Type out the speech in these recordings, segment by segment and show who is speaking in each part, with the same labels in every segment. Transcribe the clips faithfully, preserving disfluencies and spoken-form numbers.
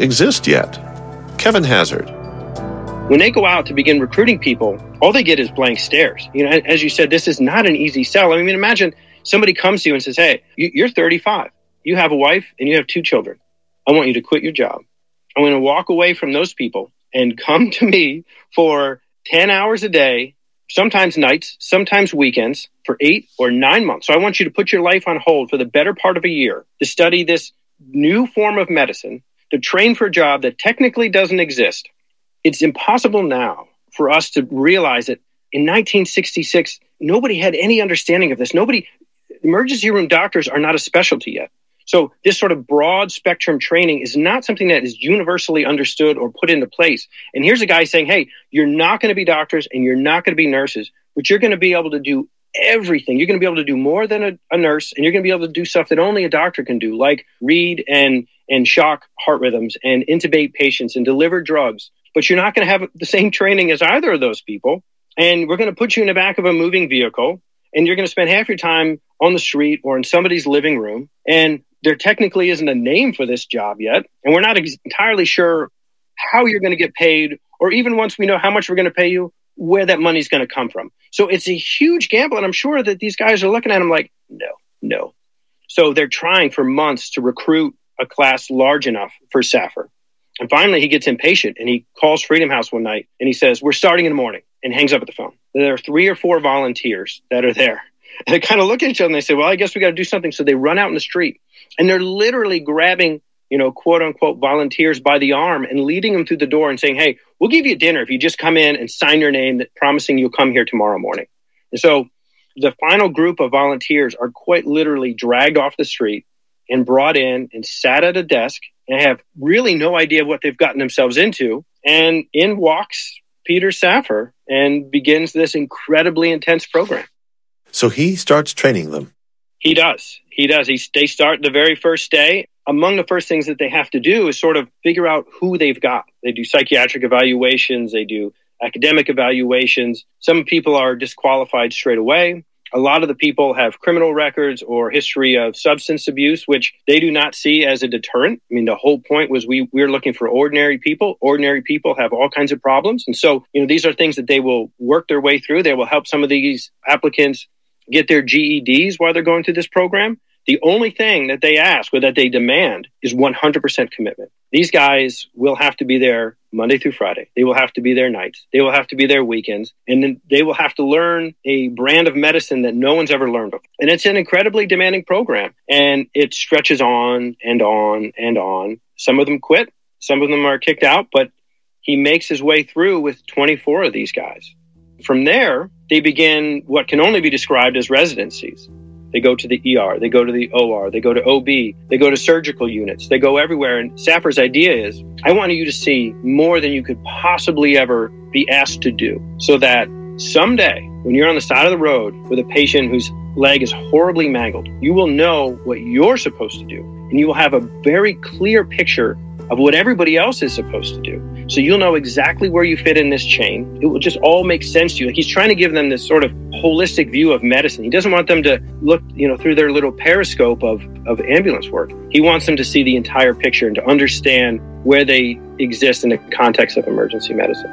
Speaker 1: exist yet. Kevin Hazard.
Speaker 2: When they go out to begin recruiting people, all they get is blank stares. You know, as you said, this is not an easy sell. I mean, imagine somebody comes to you and says, hey, you're thirty-five. You have a wife and you have two children. I want you to quit your job. I'm going to walk away from those people and come to me for ten hours a day, sometimes nights, sometimes weekends, for eight or nine months. So I want you to put your life on hold for the better part of a year to study this new form of medicine, to train for a job that technically doesn't exist. It's impossible now for us to realize that in nineteen sixty-six, nobody had any understanding of this. Nobody, emergency room doctors are not a specialty yet. So this sort of broad spectrum training is not something that is universally understood or put into place. And here's a guy saying, hey, you're not going to be doctors and you're not going to be nurses, but you're going to be able to do everything. You're going to be able to do more than a, a nurse, and you're going to be able to do stuff that only a doctor can do, like read and, and shock heart rhythms and intubate patients and deliver drugs. But you're not going to have the same training as either of those people. And we're going to put you in the back of a moving vehicle, and you're going to spend half your time on the street or in somebody's living room. And there technically isn't a name for this job yet. And we're not ex- entirely sure how you're going to get paid, or even once we know how much we're going to pay you, where that money's going to come from. So it's a huge gamble. And I'm sure that these guys are looking at them like, no, no. So they're trying for months to recruit a class large enough for Safar. And finally, he gets impatient and he calls Freedom House one night and he says, we're starting in the morning, and hangs up at the phone. There are three or four volunteers that are there. And they kind of look at each other and they say, well, I guess we got to do something. So they run out in the street and they're literally grabbing, you know, quote unquote, volunteers by the arm and leading them through the door and saying, hey, we'll give you a dinner if you just come in and sign your name, that promising you'll come here tomorrow morning. And so the final group of volunteers are quite literally dragged off the street and brought in and sat at a desk and have really no idea what they've gotten themselves into. And in walks Peter Safar and begins this incredibly intense program.
Speaker 1: So he starts training them.
Speaker 2: He does. He does. He, they start the very first day. Among the first things that they have to do is sort of figure out who they've got. They do psychiatric evaluations. They do academic evaluations. Some people are disqualified straight away. A lot of the people have criminal records or history of substance abuse, which they do not see as a deterrent. I mean, the whole point was we we're looking for ordinary people. Ordinary people have all kinds of problems. And so, you know, these are things that they will work their way through. They will help some of these applicants get their G E Ds while they're going through this program. The only thing that they ask or that they demand is one hundred percent commitment. These guys will have to be there Monday through Friday. They will have to be there nights. They will have to be there weekends. And then they will have to learn a brand of medicine that no one's ever learned before. And it's an incredibly demanding program. And it stretches on and on and on. Some of them quit. Some of them are kicked out. But he makes his way through with twenty-four of these guys. From there, they begin what can only be described as residencies. They go to the E R, they go to the O R, they go to O B, they go to surgical units, they go everywhere. And Safar's idea is, I want you to see more than you could possibly ever be asked to do, so that someday, when you're on the side of the road with a patient whose leg is horribly mangled, you will know what you're supposed to do. And you will have a very clear picture of what everybody else is supposed to do. So you'll know exactly where you fit in this chain. It will just all make sense to you. Like he's trying to give them this sort of holistic view of medicine. He doesn't want them to look, you know, through their little periscope of, of ambulance work. He wants them to see the entire picture and to understand where they exist in the context of emergency medicine.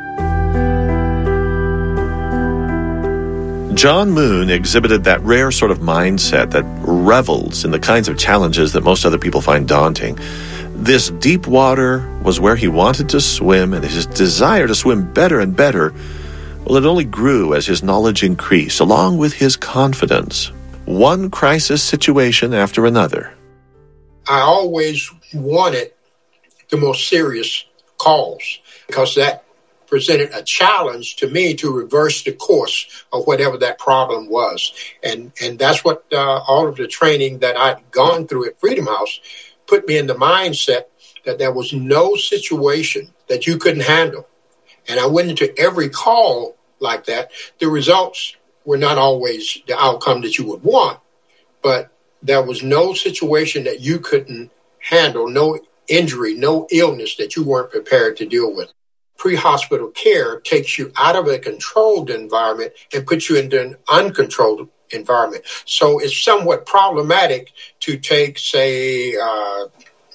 Speaker 1: John Moon exhibited that rare sort of mindset that revels in the kinds of challenges that most other people find daunting. This deep water was where he wanted to swim, and his desire to swim better and better, well, it only grew as his knowledge increased, along with his confidence. One crisis situation after another.
Speaker 3: I always wanted the most serious calls, because that presented a challenge to me to reverse the course of whatever that problem was. And and that's what uh, all of the training that I'd gone through at Freedom House put me in the mindset that there was no situation that you couldn't handle. And I went into every call like that. The results were not always the outcome that you would want, but there was no situation that you couldn't handle, no injury, no illness that you weren't prepared to deal with. Pre-hospital care takes you out of a controlled environment and puts you into an uncontrolled environment. So it's somewhat problematic to take, say, uh,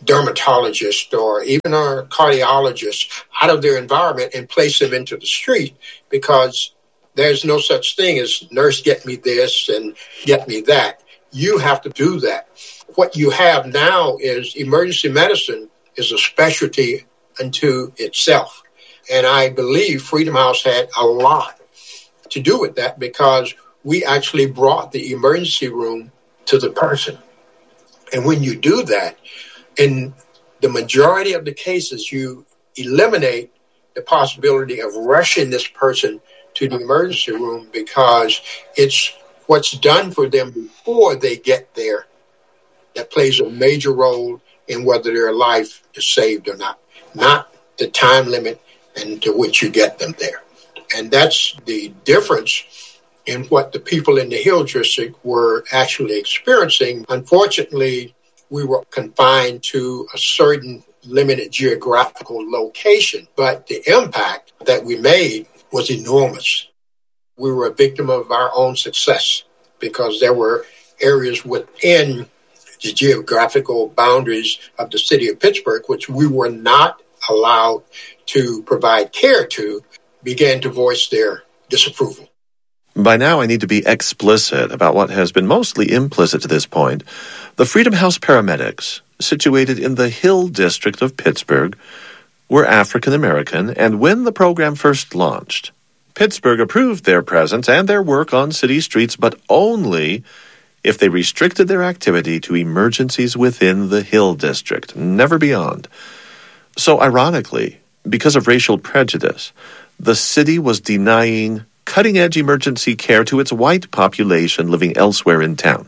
Speaker 3: dermatologist or even a cardiologist out of their environment and place them into the street, because there's no such thing as nurse get me this and get me that. You have to do that. What you have now is emergency medicine is a specialty unto itself. And I believe Freedom House had a lot to do with that, because we actually brought the emergency room to the person. And when you do that, in the majority of the cases, you eliminate the possibility of rushing this person to the emergency room, because it's what's done for them before they get there that plays a major role in whether their life is saved or not, not the time limit and to which you get them there. And that's the difference in what the people in the Hill District were actually experiencing. Unfortunately, we were confined to a certain limited geographical location, but the impact that we made was enormous. We were a victim of our own success, because there were areas within the geographical boundaries of the city of Pittsburgh which we were not allowed to provide care to, began to voice their disapproval.
Speaker 1: By now, I need to be explicit about what has been mostly implicit to this point. The Freedom House paramedics, situated in the Hill District of Pittsburgh, were African American, and when the program first launched, Pittsburgh approved their presence and their work on city streets, but only if they restricted their activity to emergencies within the Hill District, never beyond. So ironically, because of racial prejudice, the city was denying cutting-edge emergency care to its white population living elsewhere in town.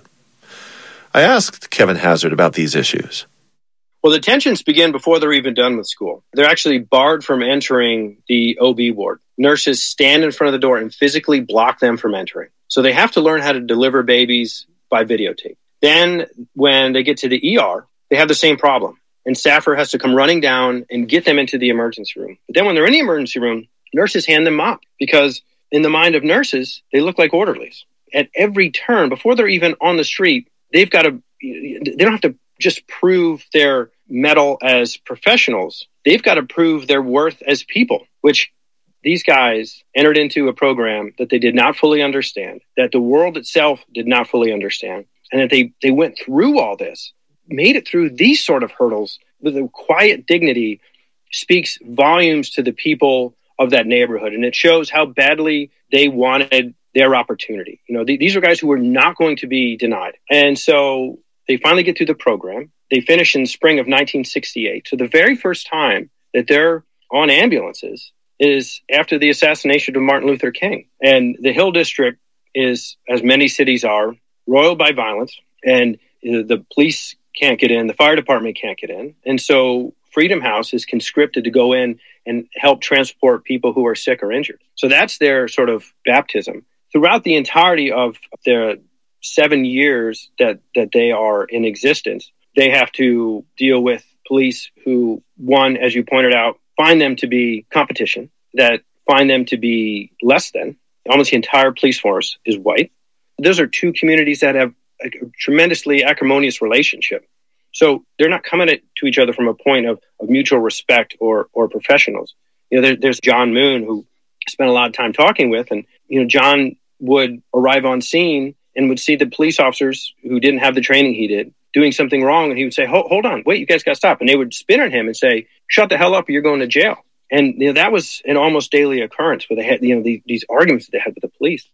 Speaker 1: I asked Kevin Hazard about these issues.
Speaker 2: Well, the tensions begin before they're even done with school. They're actually barred from entering the O B ward. Nurses stand in front of the door and physically block them from entering. So they have to learn how to deliver babies by videotape. Then when they get to the E R, they have the same problem. And staffer has to come running down and get them into the emergency room. But then when they're in the emergency room, nurses hand them up, because in the mind of nurses, they look like orderlies. At every turn, before they're even on the street, they've got to, they don't have to just prove their mettle as professionals. They've got to prove their worth as people, which these guys entered into a program that they did not fully understand, that the world itself did not fully understand, and that they, they went through all this, made it through these sort of hurdles with a quiet dignity, speaks volumes to the people of that neighborhood. And it shows how badly they wanted their opportunity. You know, th- these are guys who were not going to be denied. And so they finally get through the program. They finish in spring of nineteen sixty-eight. So the very first time that they're on ambulances is after the assassination of Martin Luther King. And the Hill District is, as many cities are, roiled by violence. And the police can't get in, the fire department can't get in. And so Freedom House is conscripted to go in and help transport people who are sick or injured. So that's their sort of baptism. Throughout the entirety of their seven years that, that they are in existence, they have to deal with police who, one, as you pointed out, find them to be competition, that find them to be less than. Almost the entire police force is white. Those are two communities that have a tremendously acrimonious relationship. So they're not coming at, to each other from a point of, of mutual respect or or professionals. You know, there, there's John Moon, who I spent a lot of time talking with, and you know, John would arrive on scene and would see the police officers who didn't have the training he did doing something wrong, and he would say, "Hold, hold on, wait, you guys got to stop." And they would spin on him and say, "Shut the hell up, or you're going to jail." And you know, that was an almost daily occurrence where they had, you know, the, these arguments that they had with the police.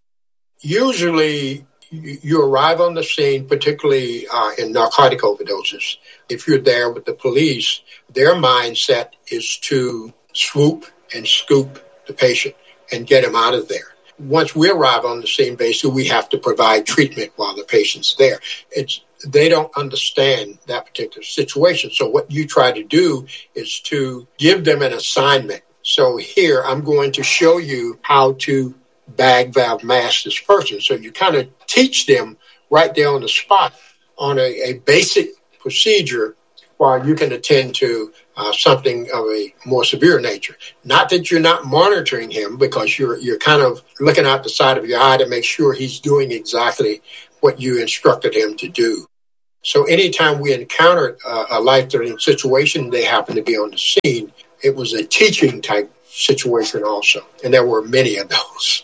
Speaker 3: Usually, you arrive on the scene, particularly uh, in narcotic overdoses. If you're there with the police, their mindset is to swoop and scoop the patient and get him out of there. Once we arrive on the scene, basically, we have to provide treatment while the patient's there. It's they don't understand that particular situation. So what you try to do is to give them an assignment. So here, I'm going to show you how to bag valve mask this person. So you kind of teach them right there on the spot on a, a basic procedure while you can attend to uh, something of a more severe nature. Not that you're not monitoring him, because you're you're kind of looking out the side of your eye to make sure he's doing exactly what you instructed him to do. So anytime we encountered a, a life-threatening situation, they happened to be on the scene, it was a teaching type situation also. And there were many of those.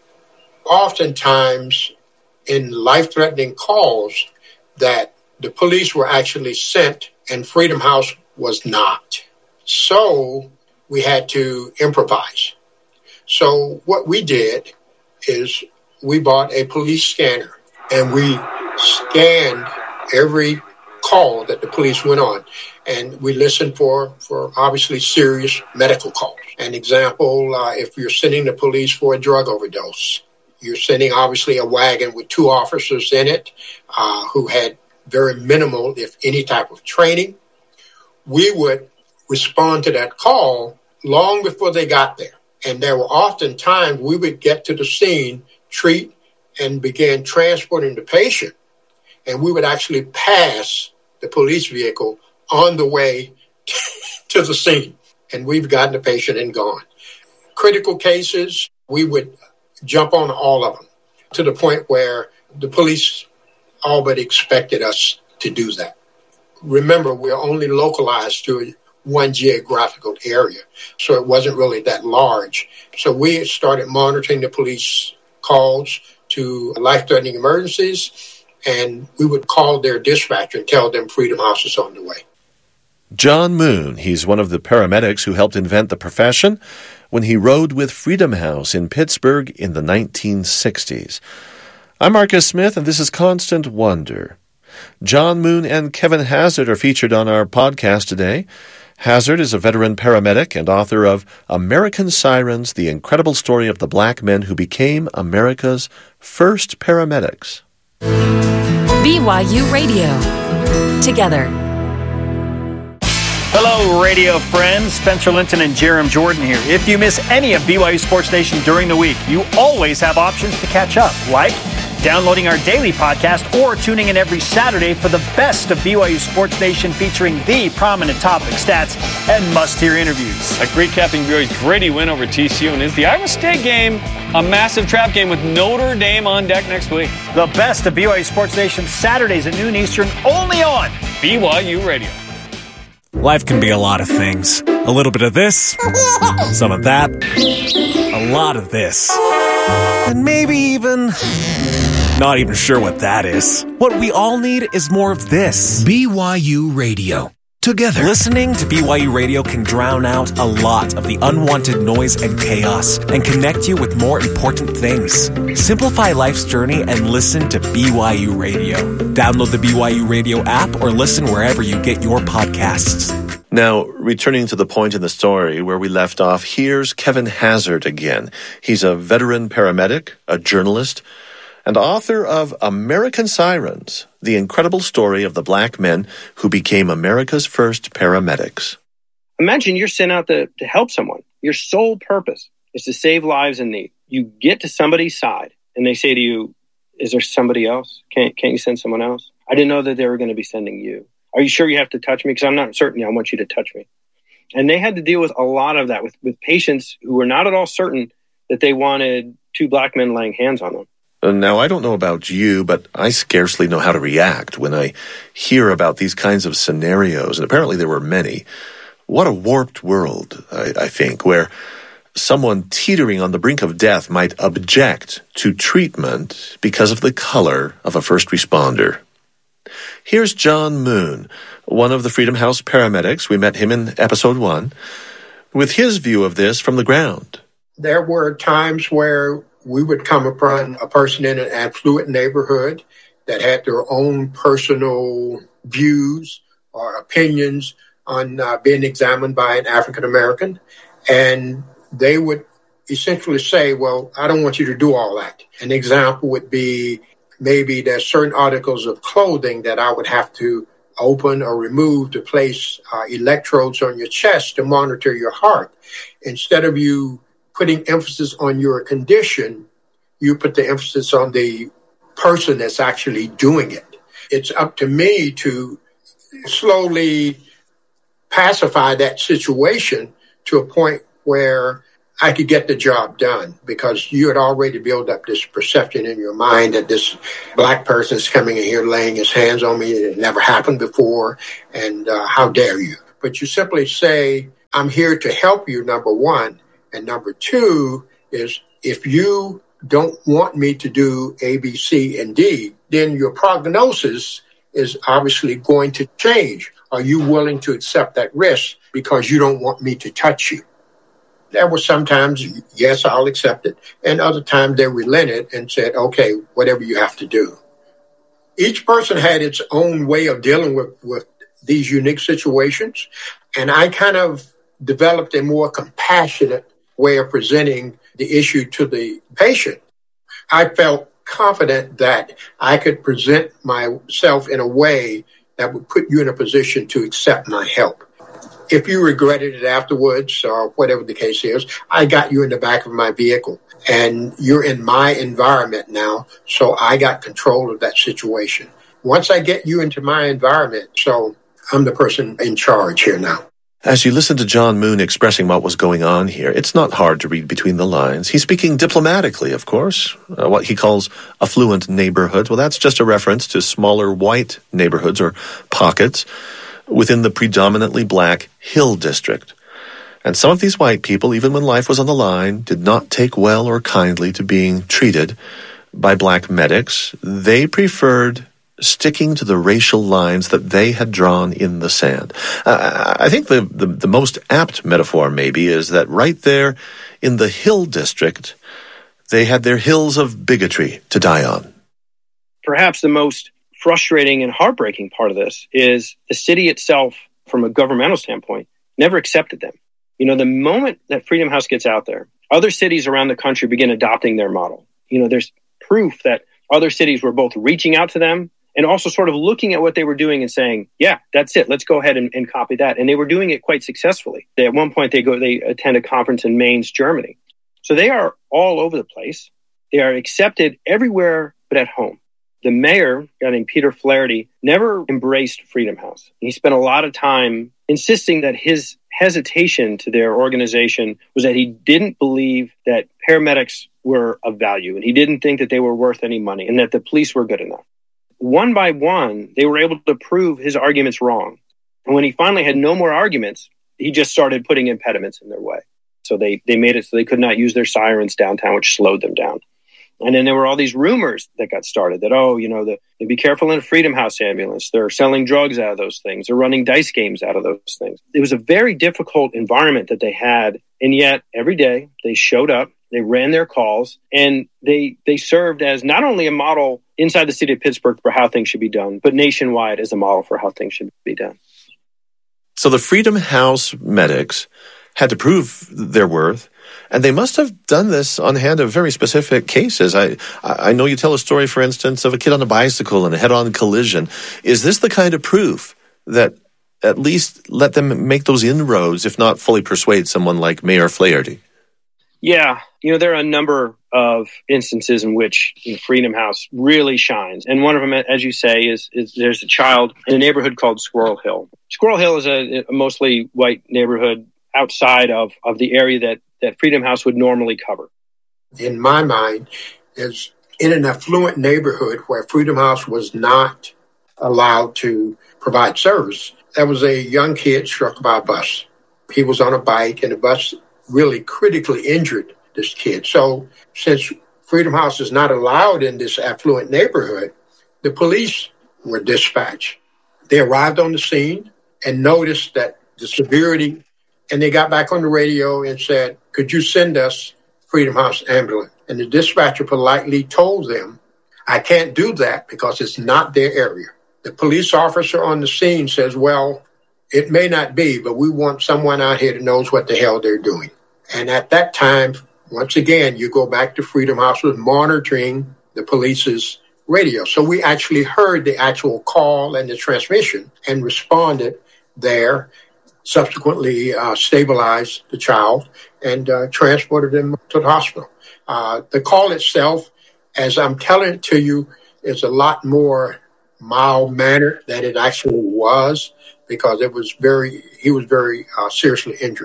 Speaker 3: Oftentimes in life-threatening calls that the police were actually sent and Freedom House was not. So we had to improvise. So what we did is we bought a police scanner and we scanned every call that the police went on. And we listened for, for obviously serious medical calls. An example, uh, if you're sending the police for a drug overdose, you're sending obviously a wagon with two officers in it uh, who had very minimal, if any type of training. We would respond to that call long before they got there. And there were often times we would get to the scene, treat, and begin transporting the patient. And we would actually pass the police vehicle on the way to the scene. And we've gotten the patient and gone. Critical cases, we would jump on all of them to the point where the police all but expected us to do that. Remember, we're only localized to one geographical area, so it wasn't really that large. So we started monitoring the police calls to life-threatening emergencies, and we would call their dispatcher and tell them Freedom House is on the way.
Speaker 1: John Moon, he's one of the paramedics who helped invent the profession when he rode with Freedom House in Pittsburgh in the nineteen sixties. I'm Marcus Smith, and this is Constant Wonder. John Moon and Kevin Hazard are featured on our podcast today. Hazard is a veteran paramedic and author of American Sirens, The Incredible Story of the Black Men Who Became America's First Paramedics.
Speaker 4: B Y U Radio. Together.
Speaker 5: Hello, radio friends. Spencer Linton and Jerem Jordan here. If you miss any of B Y U Sports Nation during the week, you always have options to catch up, like downloading our daily podcast or tuning in every Saturday for the best of B Y U Sports Nation, featuring the prominent topics, stats, and must-hear interviews.
Speaker 6: Like recapping B Y U's gritty win over T C U, and is the Iowa State game a massive trap game with Notre Dame on deck next week?
Speaker 5: The best of B Y U Sports Nation, Saturdays at noon Eastern, only on
Speaker 6: B Y U Radio.
Speaker 7: Life can be a lot of things. A little bit of this, some of that, a lot of this, and maybe even not even sure what that is. What we all need is more of this.
Speaker 8: B Y U Radio. Together.
Speaker 7: Listening to B Y U Radio can drown out a lot of the unwanted noise and chaos and connect you with more important things. Simplify life's journey and listen to B Y U Radio. Download the B Y U Radio app or listen wherever you get your podcasts.
Speaker 1: Now, returning to the point in the story where we left off, here's Kevin Hazard again. He's a veteran paramedic, a journalist, and author of American Sirens, The Incredible Story of the Black Men Who Became America's First Paramedics.
Speaker 2: Imagine you're sent out to, to help someone. Your sole purpose is to save lives in need. You get to somebody's side, and they say to you, is there somebody else? Can't, can't you send someone else? I didn't know that they were going to be sending you. Are you sure you have to touch me? Because I'm not certain I want you to touch me. And they had to deal with a lot of that with, with patients who were not at all certain that they wanted two black men laying hands on them.
Speaker 1: Now, I don't know about you, but I scarcely know how to react when I hear about these kinds of scenarios, and apparently there were many. What a warped world, I, I think, where someone teetering on the brink of death might object to treatment because of the color of a first responder. Here's John Moon, one of the Freedom House paramedics. We met him in episode one, with his view of this from the ground.
Speaker 3: There were times where we would come upon a person in an affluent neighborhood that had their own personal views or opinions on uh, being examined by an African American. And they would essentially say, well, I don't want you to do all that. An example would be maybe there's certain articles of clothing that I would have to open or remove to place uh, electrodes on your chest to monitor your heart. Instead of you putting emphasis on your condition, you put the emphasis on the person that's actually doing it. It's up to me to slowly pacify that situation to a point where I could get the job done because you had already built up this perception in your mind that this black person is coming in here laying his hands on me. It had never happened before, and uh, how dare you? But you simply say, I'm here to help you, number one. And number two is if you don't want me to do A, B, C, and D, then your prognosis is obviously going to change. Are you willing to accept that risk because you don't want me to touch you? There were sometimes, yes, I'll accept it. And other times they relented and said, okay, whatever you have to do. Each person had its own way of dealing with, with these unique situations. And I kind of developed a more compassionate way of presenting the issue to the patient. I felt confident that I could present myself in a way that would put you in a position to accept my help. If you regretted it afterwards or whatever the case is, I got you in the back of my vehicle and you're in my environment now. So I got control of that situation. Once I get you into my environment, so I'm the person in charge here now.
Speaker 1: As you listen to John Moon expressing what was going on here, it's not hard to read between the lines. He's speaking diplomatically, of course, uh, what he calls affluent neighborhoods. Well, that's just a reference to smaller white neighborhoods or pockets within the predominantly black Hill District. And some of these white people, even when life was on the line, did not take well or kindly to being treated by black medics. They preferred sticking to the racial lines that they had drawn in the sand. Uh, I think the, the, the most apt metaphor maybe is that right there in the Hill District, they had their hills of bigotry to die on.
Speaker 2: Perhaps the most frustrating and heartbreaking part of this is the city itself, from a governmental standpoint, never accepted them. You know, the moment that Freedom House gets out there, other cities around the country begin adopting their model. You know, there's proof that other cities were both reaching out to them and also sort of looking at what they were doing and saying, yeah, that's it. Let's go ahead and, and copy that. And they were doing it quite successfully. They, at one point, they go, they attend a conference in Mainz, Germany. So they are all over the place. They are accepted everywhere but at home. The mayor, a guy named Peter Flaherty, never embraced Freedom House. He spent a lot of time insisting that his hesitation to their organization was that he didn't believe that paramedics were of value, and he didn't think that they were worth any money, and that the police were good enough. One by one, they were able to prove his arguments wrong. And when he finally had no more arguments, he just started putting impediments in their way. So they, they made it so they could not use their sirens downtown, which slowed them down. And then there were all these rumors that got started that, oh, you know, the, be careful in a Freedom House ambulance. They're selling drugs out of those things. They're running dice games out of those things. It was a very difficult environment that they had. And yet every day they showed up, they ran their calls, and they they served as not only a model inside the city of Pittsburgh for how things should be done, but nationwide as a model for how things should be done.
Speaker 1: So the Freedom House medics had to prove their worth. And they must have done this on hand of very specific cases. I I know you tell a story, for instance, of a kid on a bicycle and a head-on collision. Is this the kind of proof that at least let them make those inroads, if not fully persuade someone like Mayor Flaherty?
Speaker 2: Yeah. You know, there are a number of instances in which you know, Freedom House really shines. And one of them, as you say, is, is there's a child in a neighborhood called Squirrel Hill. Squirrel Hill is a, a mostly white neighborhood outside of, of the area that that Freedom House would normally cover.
Speaker 3: In my mind, is in an affluent neighborhood where Freedom House was not allowed to provide service, there was a young kid struck by a bus. He was on a bike, and the bus really critically injured this kid. So since Freedom House is not allowed in this affluent neighborhood, the police were dispatched. They arrived on the scene and noticed that the severity, and they got back on the radio and said, could you send us Freedom House ambulance? And the dispatcher politely told them, I can't do that because it's not their area. The police officer on the scene says, well, it may not be, but we want someone out here that knows what the hell they're doing. And at that time, once again, you go back to Freedom House was monitoring the police's radio. So we actually heard the actual call and the transmission and responded there. Subsequently uh, stabilized the child and uh, transported him to the hospital. Uh, the call itself, as I'm telling it to you, is a lot more mild-mannered than it actually was because it was very, he was very uh, seriously injured. The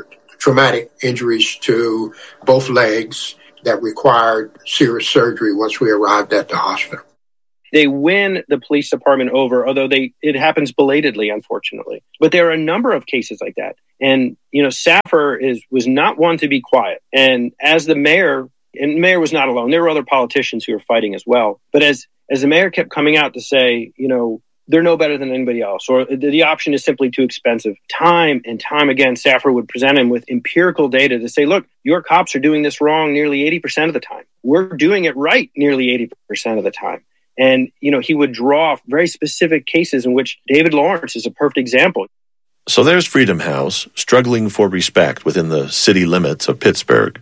Speaker 3: traumatic injuries to both legs that required serious surgery once we arrived at the hospital.
Speaker 2: They win the police department over, although they it happens belatedly, unfortunately. But there are a number of cases like that. And, you know, Saffer is was not one to be quiet. And as the mayor, and the mayor was not alone, there were other politicians who were fighting as well. But as, as the mayor kept coming out to say, you know, they're no better than anybody else, or the, the option is simply too expensive, time and time again, Saffer would present him with empirical data to say, look, your cops are doing this wrong nearly eighty percent of the time. We're doing it right nearly eighty percent of the time. And, you know, he would draw very specific cases in which David Lawrence is a perfect example.
Speaker 1: So there's Freedom House, struggling for respect within the city limits of Pittsburgh.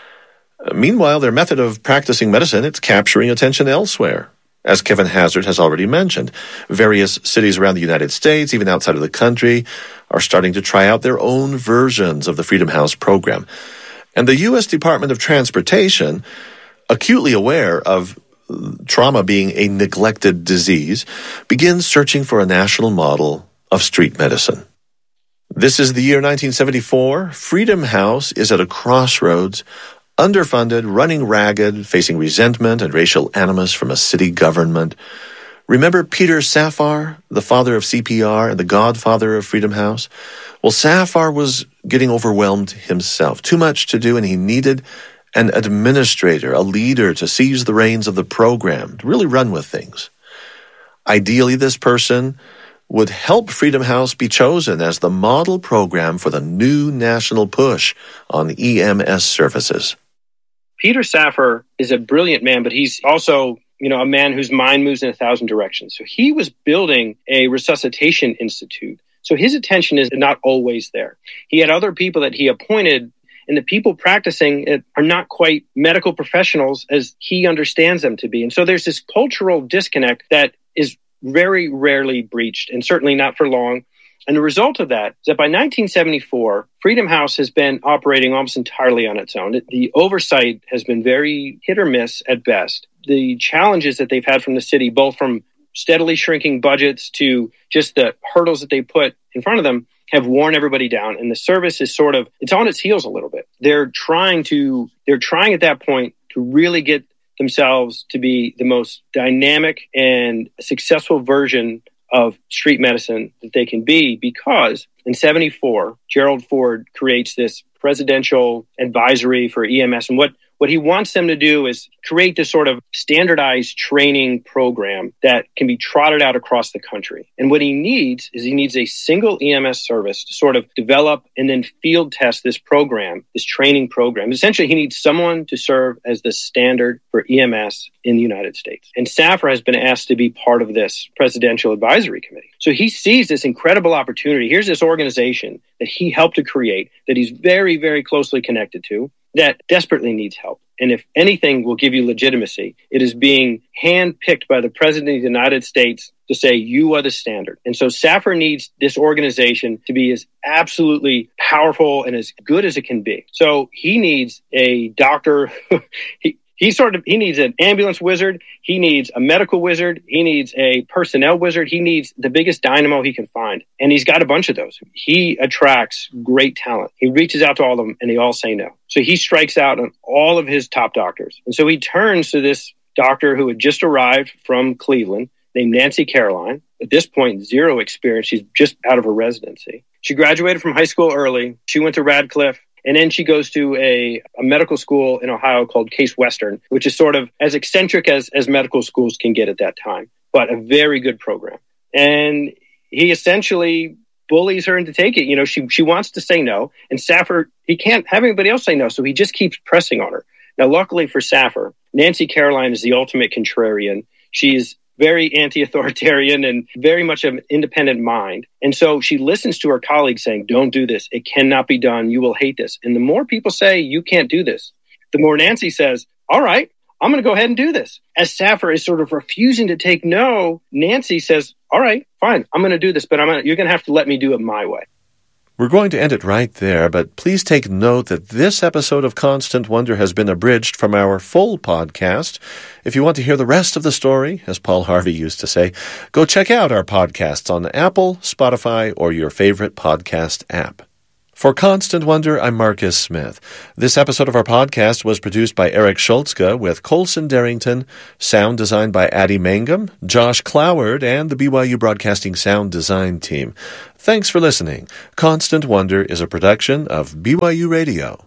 Speaker 1: Uh, meanwhile, their method of practicing medicine, it's capturing attention elsewhere. As Kevin Hazard has already mentioned, various cities around the United States, even outside of the country, are starting to try out their own versions of the Freedom House program. And the U S Department of Transportation, acutely aware of trauma being a neglected disease, begins searching for a national model of street medicine. This is the year nineteen seventy-four. Freedom House is at a crossroads, underfunded, running ragged, facing resentment and racial animus from a city government. Remember Peter Safar, the father of C P R and the godfather of Freedom House? Well, Safar was getting overwhelmed himself. Too much to do, and he needed an administrator, a leader to seize the reins of the program, to really run with things. Ideally, this person would help Freedom House be chosen as the model program for the new national push on E M S services.
Speaker 2: Peter Safar is a brilliant man, but he's also, you know, a man whose mind moves in a thousand directions. So he was building a resuscitation institute. So his attention is not always there. He had other people that he appointed, and the people practicing it are not quite medical professionals as he understands them to be. And so there's this cultural disconnect that is very rarely breached, and certainly not for long. And the result of that is that by nineteen seventy-four, Freedom House has been operating almost entirely on its own. The oversight has been very hit or miss at best. The challenges that they've had from the city, both from steadily shrinking budgets to just the hurdles that they put in front of them, have worn everybody down. And the service is sort of, it's on its heels a little bit. They're trying to, they're trying at that point to really get themselves to be the most dynamic and successful version of street medicine that they can be, because in seventy-four, Gerald Ford creates this presidential advisory for E M S. And what, what he wants them to do is create this sort of standardized training program that can be trotted out across the country. And what he needs is he needs a single E M S service to sort of develop and then field test this program, this training program. Essentially, he needs someone to serve as the standard for E M S in the United States. And Safar has been asked to be part of this presidential advisory committee. So he sees this incredible opportunity. Here's this organization that he helped to create, that he's very, very closely connected to, that desperately needs help. And if anything will give you legitimacy, it is being handpicked by the President of the United States to say, you are the standard. And so Safar needs this organization to be as absolutely powerful and as good as it can be. So he needs a doctor. he, He sort of, he needs an ambulance wizard. He needs a medical wizard. He needs a personnel wizard. He needs the biggest dynamo he can find. And he's got a bunch of those. He attracts great talent. He reaches out to all of them and they all say no. So he strikes out on all of his top doctors. And so he turns to this doctor who had just arrived from Cleveland named Nancy Caroline. At this point, zero experience. She's just out of her residency. She graduated from high school early. She went to Radcliffe. And then she goes to a, a medical school in Ohio called Case Western, which is sort of as eccentric as, as medical schools can get at that time, but a very good program. And he essentially bullies her into taking it. You know, she she wants to say no, and Safar, he can't have anybody else say no, so he just keeps pressing on her. Now, luckily for Safar, Nancy Caroline is the ultimate contrarian. She's very anti-authoritarian and very much of an independent mind. And so she listens to her colleagues saying, don't do this. It cannot be done. You will hate this. And the more people say, you can't do this, the more Nancy says, all right, I'm going to go ahead and do this. As Safar is sort of refusing to take no, Nancy says, all right, fine, I'm going to do this, but I'm gonna, you're going to have to let me do it my way.
Speaker 1: We're going to end it right there, but please take note that this episode of Constant Wonder has been abridged from our full podcast. If you want to hear the rest of the story, as Paul Harvey used to say, go check out our podcasts on Apple, Spotify, or your favorite podcast app. For Constant Wonder, I'm Marcus Smith. This episode of our podcast was produced by Eric Schultzka with Colson Darrington, sound designed by Addie Mangum, Josh Cloward, and the B Y U Broadcasting Sound Design team. Thanks for listening. Constant Wonder is a production of B Y U Radio.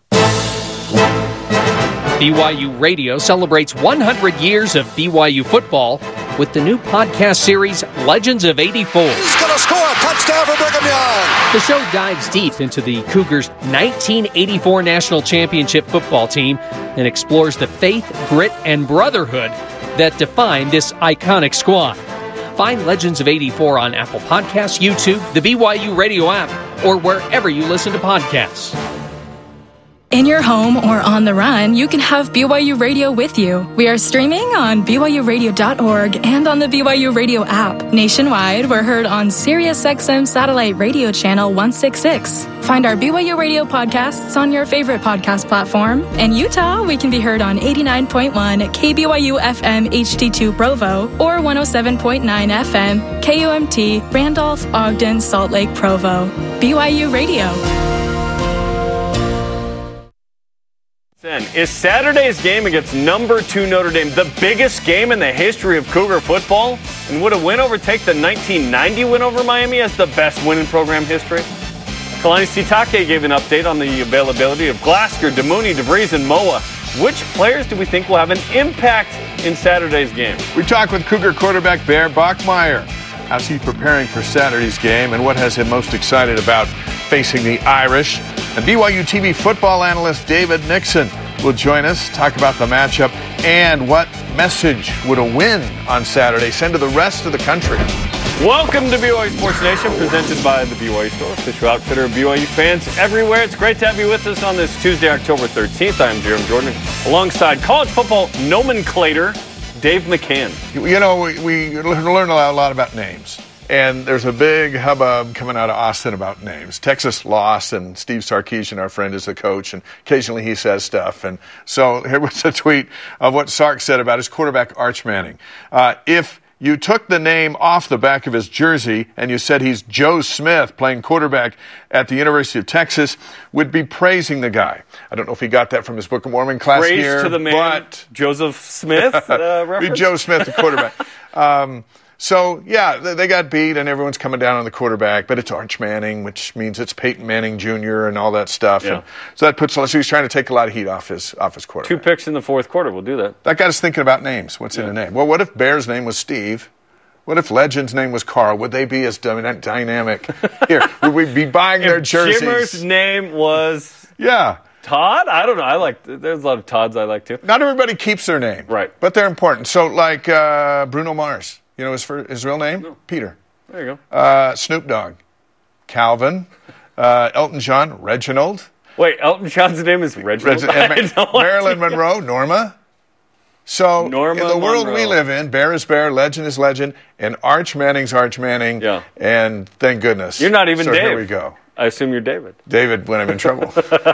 Speaker 9: B Y U Radio celebrates one hundred years of B Y U football with the new podcast series, Legends of eighty-four.
Speaker 10: He's going to score a touchdown for Brigham Young.
Speaker 9: The show dives deep into the Cougars' nineteen eighty-four National Championship football team and explores the faith, grit, and brotherhood that define this iconic squad. Find Legends of eighty-four on Apple Podcasts, YouTube, the B Y U Radio app, or wherever you listen to podcasts.
Speaker 11: In your home or on the run, you can have B Y U Radio with you. We are streaming on B Y U radio dot org and on the B Y U Radio app. Nationwide, we're heard on SiriusXM Satellite Radio Channel one sixty-six. Find our B Y U Radio podcasts on your favorite podcast platform. In Utah, we can be heard on eighty-nine point one K B Y U F M H D two Provo or one oh seven point nine F M K U M T Randolph, Ogden, Salt Lake, Provo. B Y U Radio.
Speaker 6: Is Saturday's game against number two Notre Dame the biggest game in the history of Cougar football? And would a win overtake the nineteen ninety win over Miami as the best win in program history? Kalani Sitake gave an update on the availability of Glasgow, Demooney, DeVries, and Moa. Which players do we think will have an impact in Saturday's game?
Speaker 12: We talked with Cougar quarterback Bear Bachmeier. How's he preparing for Saturday's game and what has him most excited about facing the Irish? And B Y U T V football analyst David Nixon will join us, talk about the matchup and what message would a win on Saturday send to the rest of the country.
Speaker 6: Welcome to B Y U Sports Nation, presented by the B Y U Store, official outfitter of B Y U fans everywhere. It's great to have you with us on this Tuesday, October thirteenth. I am Jeremy Jordan, alongside college football nomenclator Dave McCann.
Speaker 12: You know, we, we learn a lot about names. And there's a big hubbub coming out of Austin about names. Texas lost, and Steve Sarkisian, our friend, is the coach, and occasionally he says stuff. And so here was a tweet of what Sark said about his quarterback, Arch Manning. Uh, if you took the name off the back of his jersey and you said he's Joe Smith playing quarterback at the University of Texas, would be praising the guy. I don't know if he got that from his Book of Mormon class
Speaker 6: Praise
Speaker 12: here.
Speaker 6: to the man,
Speaker 12: but
Speaker 6: Joseph Smith uh, reference?
Speaker 12: Be Joe Smith, the quarterback. um, So, yeah, they got beat, and everyone's coming down on the quarterback, but it's Arch Manning, which means it's Peyton Manning Junior and all that stuff.
Speaker 6: Yeah.
Speaker 12: And so that puts, so he's trying to take a lot of heat off his off his quarterback.
Speaker 6: Two picks in the fourth quarter will do that.
Speaker 12: That got us thinking about names. What's yeah. in a name? Well, what if Bear's name was Steve? What if Legend's name was Carl? Would they be as dynamic? Here, would we be buying
Speaker 6: if
Speaker 12: their jerseys?
Speaker 6: Jimmer's name was...
Speaker 12: Yeah.
Speaker 6: Todd? I don't know. I like. There's a lot of Todds I like, too.
Speaker 12: Not everybody keeps their name.
Speaker 6: Right.
Speaker 12: But they're important. So, like uh, Bruno Mars. You know his first, his real name?
Speaker 6: No.
Speaker 12: Peter.
Speaker 6: There you go.
Speaker 12: Uh, Snoop Dogg. Calvin. Uh, Elton John. Reginald.
Speaker 6: Wait, Elton John's name is Reginald?
Speaker 12: Reg- no Marilyn idea. Monroe. Norma. So,
Speaker 6: Norma
Speaker 12: in the world
Speaker 6: Monroe.
Speaker 12: we live in, Bear is Bear, Legend is Legend, and Arch Manning's Arch Manning.
Speaker 6: Yeah.
Speaker 12: And thank goodness.
Speaker 6: You're not even
Speaker 12: so
Speaker 6: Dave.
Speaker 12: Here we go.
Speaker 6: I assume you're David.
Speaker 12: David when I'm in trouble.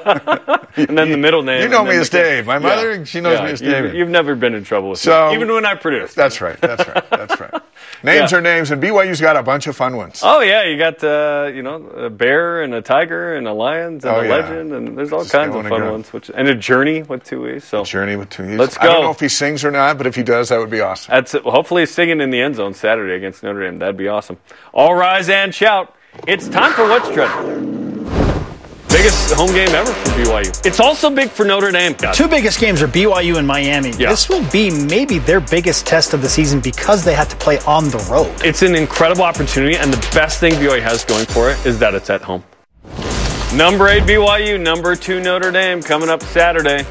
Speaker 6: And then the middle name.
Speaker 12: You know me as
Speaker 6: McCann.
Speaker 12: Dave. My mother, yeah. she knows
Speaker 6: yeah.
Speaker 12: me as
Speaker 6: you,
Speaker 12: David.
Speaker 6: You've never been in trouble with
Speaker 12: so,
Speaker 6: me, even when I produced.
Speaker 12: That's right. That's right. That's right. Names
Speaker 6: yeah.
Speaker 12: are names, and B Y U's got a bunch of fun ones.
Speaker 6: Oh, yeah. You got, uh, you know, a bear and a tiger and a lion and
Speaker 12: oh,
Speaker 6: a
Speaker 12: yeah.
Speaker 6: legend, and there's all Just kinds of fun ones. Which, and a journey with two E's. So.
Speaker 12: Journey with two E's.
Speaker 6: Let's go.
Speaker 12: I don't know if he sings or not, but if he does, that would be awesome.
Speaker 6: That's it. Well, hopefully he's singing in the end zone Saturday against Notre Dame. That'd be awesome. All rise and shout. It's time for What's Trending. Biggest home game ever for B Y U. It's also big for Notre Dame.
Speaker 5: The two biggest games are B Y U and Miami.
Speaker 6: Yeah.
Speaker 5: This will be maybe their biggest test of the season because they had to play on the road.
Speaker 6: It's an incredible opportunity, and the best thing B Y U has going for it is that it's at home. Number eight B Y U, number two Notre Dame coming up Saturday.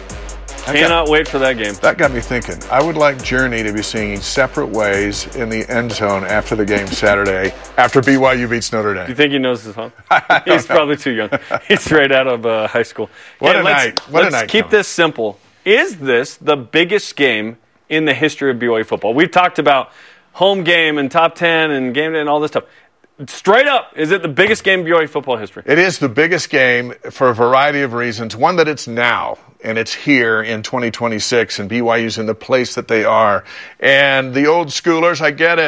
Speaker 6: I Cannot got, wait for that game.
Speaker 12: That got me thinking. I would like Journey to be singing Separate Ways in the end zone after the game Saturday, after B Y U beats Notre Dame.
Speaker 6: Do you think he knows his song? He's know. probably too young. He's right out of uh, high school.
Speaker 12: What
Speaker 6: okay,
Speaker 12: a
Speaker 6: let's,
Speaker 12: night. What
Speaker 6: let's
Speaker 12: a night.
Speaker 6: keep
Speaker 12: coming.
Speaker 6: this simple. Is this the biggest game in the history of B Y U football? We've talked about home game and top ten and game day and all this stuff. Straight up, is it the biggest game in B Y U football history?
Speaker 12: It is the biggest game for a variety of reasons. One, that it's now, and it's here in twenty twenty-six, and B Y U's in the place that they are. And the old schoolers, I get it.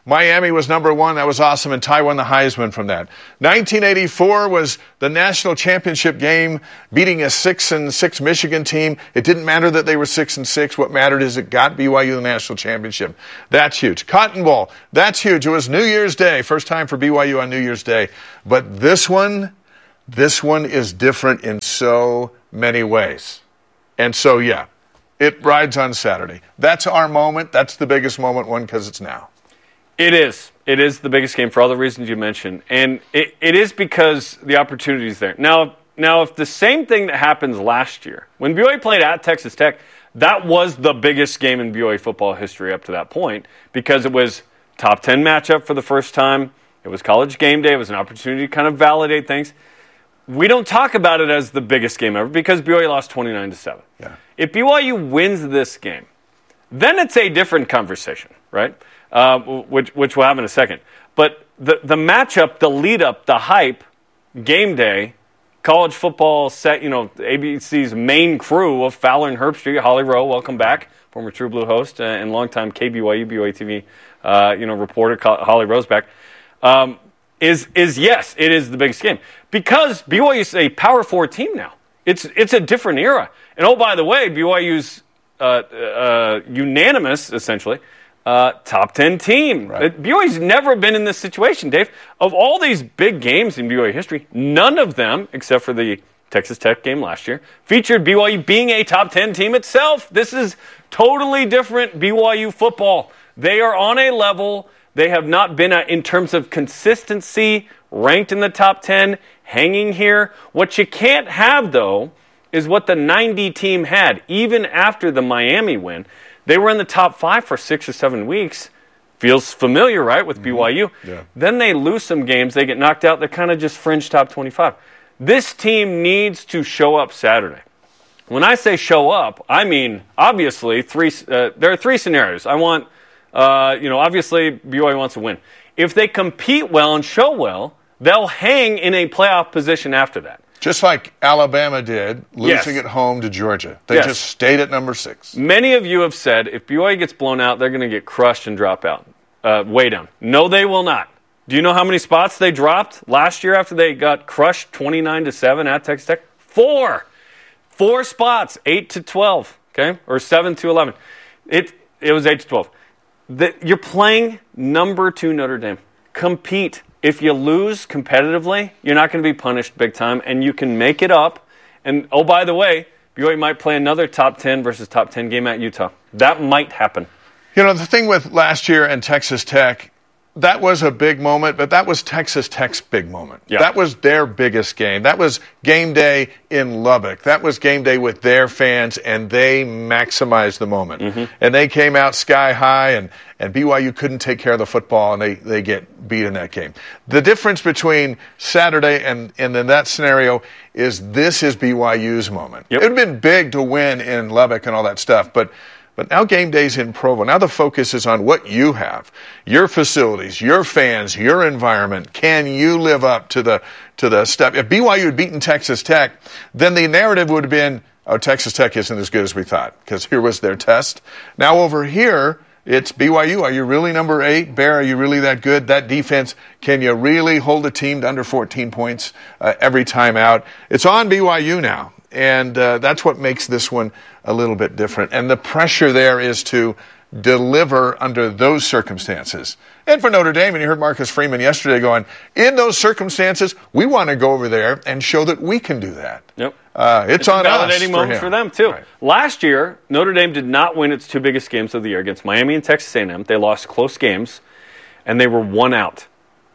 Speaker 12: Miami was number one. That was awesome, and Ty won the Heisman from that. nineteen eighty-four was the national championship game, beating a six and six Michigan team. It didn't matter that they were six and six. What mattered is it got B Y U the national championship. That's huge. Cotton Bowl, that's huge. It was New Year's Day, first time for B Y U on New Year's Day. But this one, this one is different in so many ways. And so, yeah, it rides on Saturday. That's our moment. That's the biggest moment, one, because it's now.
Speaker 6: It is. It is the biggest game for all the reasons you mentioned. And it, it is because the opportunity is there. Now, now, if the same thing that happens last year, when B Y U played at Texas Tech, that was the biggest game in B Y U football history up to that point because it was top ten matchup for the first time. It was college game day. It was an opportunity to kind of validate things. We don't talk about it as the biggest game ever because B Y U lost twenty-nine to seven.
Speaker 12: Yeah.
Speaker 6: If B Y U wins this game, then it's a different conversation, right? Uh, which which we'll have in a second. But the the matchup, the lead up, the hype, game day, college football set, you know, A B C's main crew of Fowler and Herbstreit, Holly Rowe, welcome back, former True Blue host uh, and longtime K B Y U, B Y U T V, uh, you know, reporter, Holly Rowe's back. Um, is is yes, it is the biggest game because B Y U is a Power Four team now. It's it's a different era. And oh, by the way, B Y U's uh, uh, unanimous, essentially, uh, top ten team. Right. B Y U's never been in this situation, Dave. Of all these big games in B Y U history, none of them, except for the Texas Tech game last year, featured B Y U being a top ten team itself. This is totally different B Y U football. They are on a level they have not been at in terms of consistency, ranked in the top ten, hanging here. What you can't have, though, is what the ninety team had. Even after the Miami win, they were in the top five for six or seven weeks. Feels familiar, right, with mm-hmm. B Y U.
Speaker 12: Yeah.
Speaker 6: Then they lose some games. They get knocked out. They're kind of just fringe top twenty-five. This team needs to show up Saturday. When I say show up, I mean, obviously, three. Uh, there are three scenarios. I want, uh, you know, obviously, B Y U wants to win. If they compete well and show well, they'll hang in a playoff position after that.
Speaker 12: Just like Alabama did, losing
Speaker 6: Yes.
Speaker 12: at home to Georgia. They
Speaker 6: Yes.
Speaker 12: just stayed at number six.
Speaker 6: Many of you have said if B Y U gets blown out, they're going to get crushed and drop out, uh, way down. No, they will not. Do you know how many spots they dropped last year after they got crushed twenty-nine to seven at Texas Tech? Four. Four spots, eight to twelve, okay? Or seven to eleven. It it was eight to twelve. The, you're playing number two Notre Dame. Compete. If you lose competitively, you're not going to be punished big time, and you can make it up. And, oh, by the way, B Y U might play another top ten versus top ten game at Utah. That might happen.
Speaker 12: You know, the thing with last year and Texas Tech, that was a big moment, but that was Texas Tech's big moment.
Speaker 6: Yeah.
Speaker 12: That was their biggest game. That was game day in Lubbock. That was game day with their fans, and they maximized the moment.
Speaker 6: Mm-hmm.
Speaker 12: And they came out sky high, and, and B Y U couldn't take care of the football, and they, they get beat in that game. The difference between Saturday and, and then that scenario is this is B Y U's moment.
Speaker 6: Yep.
Speaker 12: It would have been big to win in Lubbock and all that stuff, but But now game day's in Provo. Now the focus is on what you have, your facilities, your fans, your environment. Can you live up to the to the step? If B Y U had beaten Texas Tech, then the narrative would have been, oh, Texas Tech isn't as good as we thought, because here was their test. Now over here, it's B Y U. Are you really number eight? Bear, are you really that good? That defense, can you really hold a team to under fourteen points uh, every time out? It's on B Y U now. And uh, that's what makes this one a little bit different. And the pressure there is to deliver under those circumstances. And for Notre Dame, and you heard Marcus Freeman yesterday going, in those circumstances, we want to go over there and show that we can do that.
Speaker 6: Yep.
Speaker 12: Uh, it's,
Speaker 6: it's
Speaker 12: on
Speaker 6: a
Speaker 12: us
Speaker 6: validating
Speaker 12: for
Speaker 6: moment
Speaker 12: him.
Speaker 6: for them, too.
Speaker 12: Right.
Speaker 6: Last year, Notre Dame did not win its two biggest games of the year against Miami and Texas A and M. They lost close games, and they were one out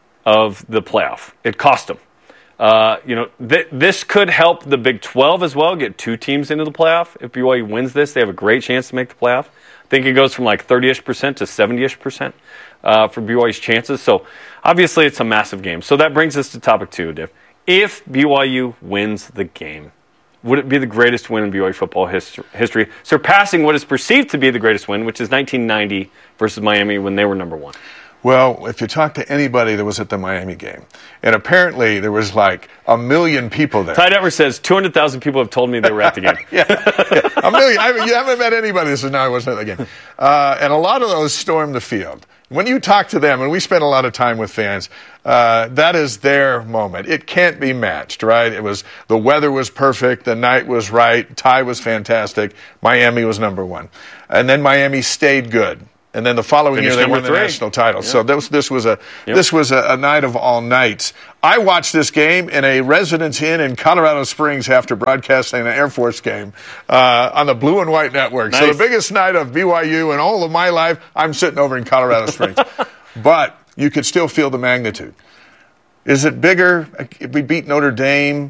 Speaker 6: of the playoff. It cost them. Uh, you know, th- this could help the Big twelve as well, get two teams into the playoff. If B Y U wins this, they have a great chance to make the playoff. I think it goes from like thirty-ish percent to seventy-ish percent uh, for B Y U's chances. So, obviously, it's a massive game. So that brings us to topic two, Div. If B Y U wins the game, would it be the greatest win in B Y U football hist- history, surpassing what is perceived to be the greatest win, which is nineteen ninety versus Miami when they were number one?
Speaker 12: Well, if you talk to anybody that was at the Miami game, and apparently there was like a million people there.
Speaker 6: Ty Detmer says two hundred thousand people have told me they were at the game.
Speaker 12: yeah, yeah, a million. I mean, you haven't met anybody that says, no, I wasn't at the game. Uh, and a lot of those stormed the field. when you talk to them, and we spend a lot of time with fans, uh, that is their moment. It can't be matched, right? It was, the weather was perfect, the night was right, Ty was fantastic, Miami was number one. And then Miami stayed good. And then the following
Speaker 6: Finished
Speaker 12: year they won
Speaker 6: three.
Speaker 12: the national title.
Speaker 6: Yep.
Speaker 12: So this this was a
Speaker 6: Yep.
Speaker 12: this was a, a night of all nights. I watched this game in a residence inn in Colorado Springs after broadcasting an Air Force game uh, on the Blue and White Network.
Speaker 6: Nice.
Speaker 12: So the biggest night of B Y U in all of my life, I'm sitting over in Colorado Springs. But you could still feel the magnitude. Is it bigger if we beat Notre Dame?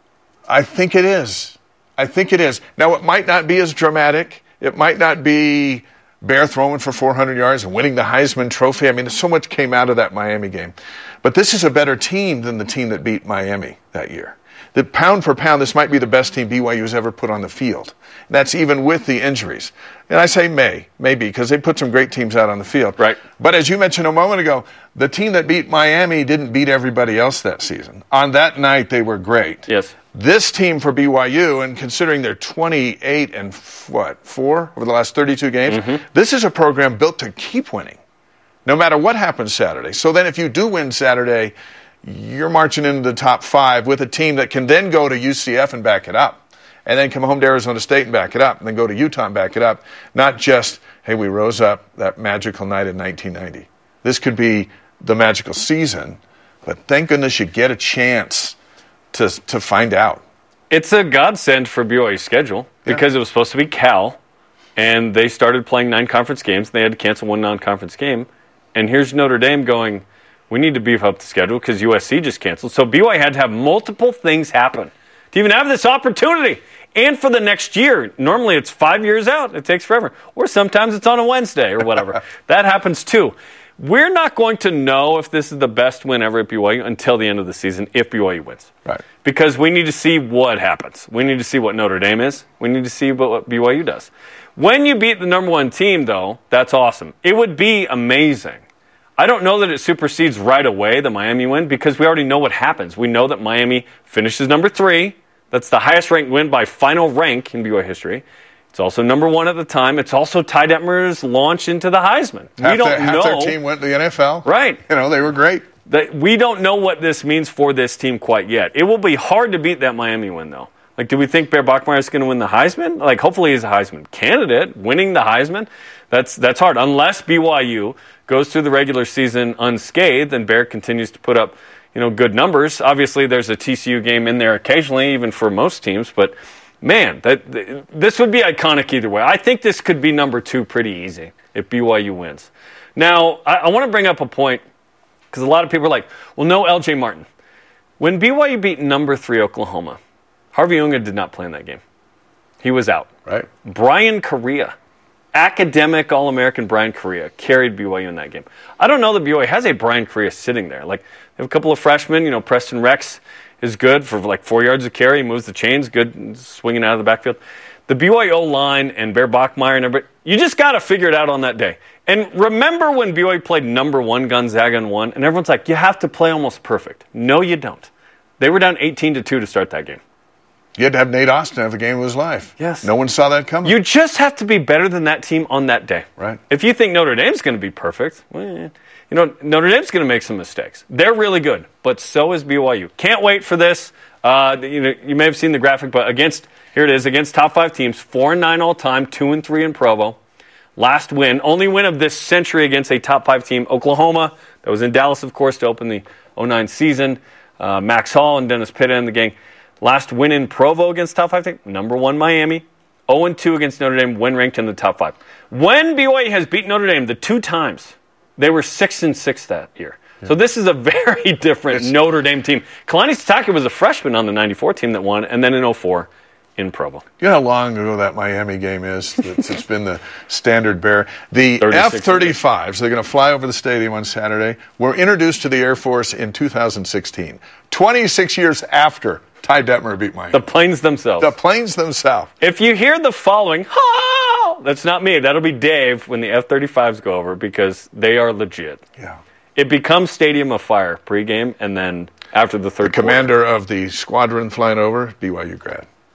Speaker 12: I think it is. I think it is. Now, it might not be as dramatic. It might not be Bear throwing for four hundred yards and winning the Heisman Trophy. I mean, so much came out of that Miami game. But this is a better team than the team that beat Miami that year. The pound for pound, this might be the best team B Y U has ever put on the field. That's even with the injuries. And I say may, maybe, because they put some great teams out on the field.
Speaker 6: Right.
Speaker 12: But as you mentioned a moment ago, the team that beat Miami didn't beat everybody else that season. On that night, they were great.
Speaker 6: Yes.
Speaker 12: This team for B Y U, and considering they're twenty-eight and what, four over the last thirty-two games,
Speaker 6: Mm-hmm.
Speaker 12: this is a program built to keep winning, no matter what happens Saturday. So then if you do win Saturday, you're marching into the top five with a team that can then go to U C F and back it up, and then come home to Arizona State and back it up, and then go to Utah and back it up. Not just, hey, we rose up that magical night in nineteen ninety. This could be the magical season, but thank goodness you get a chance to to find out.
Speaker 6: It's a godsend for B Y U's schedule because
Speaker 12: Yeah.
Speaker 6: it was supposed to be Cal, and they started playing nine conference games. They had to cancel one non-conference game. And here's Notre Dame going, we need to beef up the schedule because U S C just canceled. So B Y U had to have multiple things happen to even have this opportunity. And for the next year, normally it's five years out. It takes forever. Or sometimes it's on a Wednesday or whatever. That happens too. We're not going to know if this is the best win ever at B Y U until the end of the season if B Y U wins.
Speaker 12: Right.
Speaker 6: Because we need to see what happens. We need to see what Notre Dame is. We need to see what B Y U does. When you beat the number one team, though, that's awesome. It would be amazing. I don't know that it supersedes right away the Miami win because we already know what happens. We know that Miami finishes number three. That's the highest ranked win by final rank in B Y U history. It's also number one at the time. It's also Ty Detmer's launch into the Heisman.
Speaker 12: Half
Speaker 6: we don't
Speaker 12: their, half
Speaker 6: know.
Speaker 12: their team went to the N F L.
Speaker 6: Right.
Speaker 12: You know, they were great.
Speaker 6: That we don't know what this means for this team quite yet. It will be hard to beat that Miami win, though. Like, do we think Bear Bachmeier is going to win the Heisman? Like, hopefully he's a Heisman candidate. Winning the Heisman, that's that's hard. Unless B Y U goes through the regular season unscathed and Bear continues to put up, you know, good numbers. Obviously, there's a T C U game in there occasionally, even for most teams. But, man, that th- this would be iconic either way. I think this could be number two pretty easy if B Y U wins. Now, I, I want to bring up a point because a lot of people are like, well, no L J Martin. When B Y U beat number three Oklahoma, Harvey Unga did not play in that game. He was out.
Speaker 12: Right.
Speaker 6: Brian Correa, academic All-American Brian Correa, carried B Y U in that game. I don't know that B Y U has a Brian Correa sitting there. Like, they have a couple of freshmen. You know, Preston Rex is good for like four yards of carry. He moves the chains, good swinging out of the backfield. The B Y U O-line and Bear Bachmeier and everybody, you just got to figure it out on that day. And remember when B Y U played number one Gonzaga and won, and everyone's like, you have to play almost perfect. No, you don't. They were down eighteen to two to start that game.
Speaker 12: You had to have Nate Austin have a game of his life.
Speaker 6: Yes.
Speaker 12: No one saw that coming.
Speaker 6: You just have to be better than that team on that day.
Speaker 12: Right.
Speaker 6: If you think Notre Dame's going to be perfect, well, you know, Notre Dame's going to make some mistakes. They're really good, but so is B Y U. Can't wait for this. Uh, you know, you may have seen the graphic, but against, here it is, against top five teams, four and nine all time, two and three in Provo. Last win, only win of this century against a top five team, Oklahoma. That was in Dallas, of course, to open the oh nine season. Uh, Max Hall and Dennis Pitta and the gang. Last win in Provo against top five team, number one Miami. oh and two against Notre Dame when ranked in the top five. When B Y U has beat Notre Dame the two times, they were six and six that year. Yeah. So this is a very different it's, Notre Dame team. Kalani Sitake was a freshman on the ninety-four team that won, and then in oh four in Provo.
Speaker 12: You know how long ago that Miami game is? It's, it's been the standard bearer. The F thirty-fives, they're going to fly over the stadium on Saturday, were introduced to the Air Force in two thousand sixteen. twenty-six years after Ty Detmer beat Miami.
Speaker 6: The planes themselves.
Speaker 12: The planes themselves.
Speaker 6: If you hear the following, oh, that's not me. That'll be Dave when the F thirty-fives go over because they are legit.
Speaker 12: Yeah.
Speaker 6: It becomes Stadium of Fire pregame, and then after the third
Speaker 12: The commander quarter. of the squadron flying over, B Y U grad.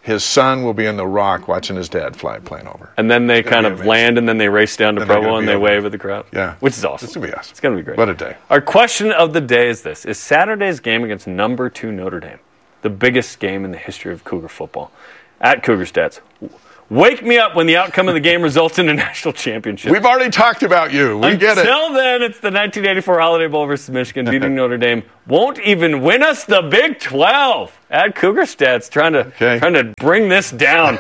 Speaker 12: his son will be in the Rock watching his dad fly a plane over.
Speaker 6: And then they kind of land, and then they race down to
Speaker 12: Then
Speaker 6: Provo, and they wave at the crowd.
Speaker 12: Yeah.
Speaker 6: Which is awesome.
Speaker 12: It's going to be awesome.
Speaker 6: It's going to be great.
Speaker 12: What a day.
Speaker 6: Our question of the day is this. Is Saturday's game against number two Notre Dame the biggest game in the history of Cougar football? At Cougar Stats. Wake me up when the outcome of the game results in a national championship.
Speaker 12: We've already talked about you. We
Speaker 6: Until
Speaker 12: get it.
Speaker 6: Until then, it's the nineteen eighty-four Holiday Bowl versus Michigan. Beating Notre Dame won't even win us the Big twelve. At Cougar Stats, trying to okay. trying to bring this down.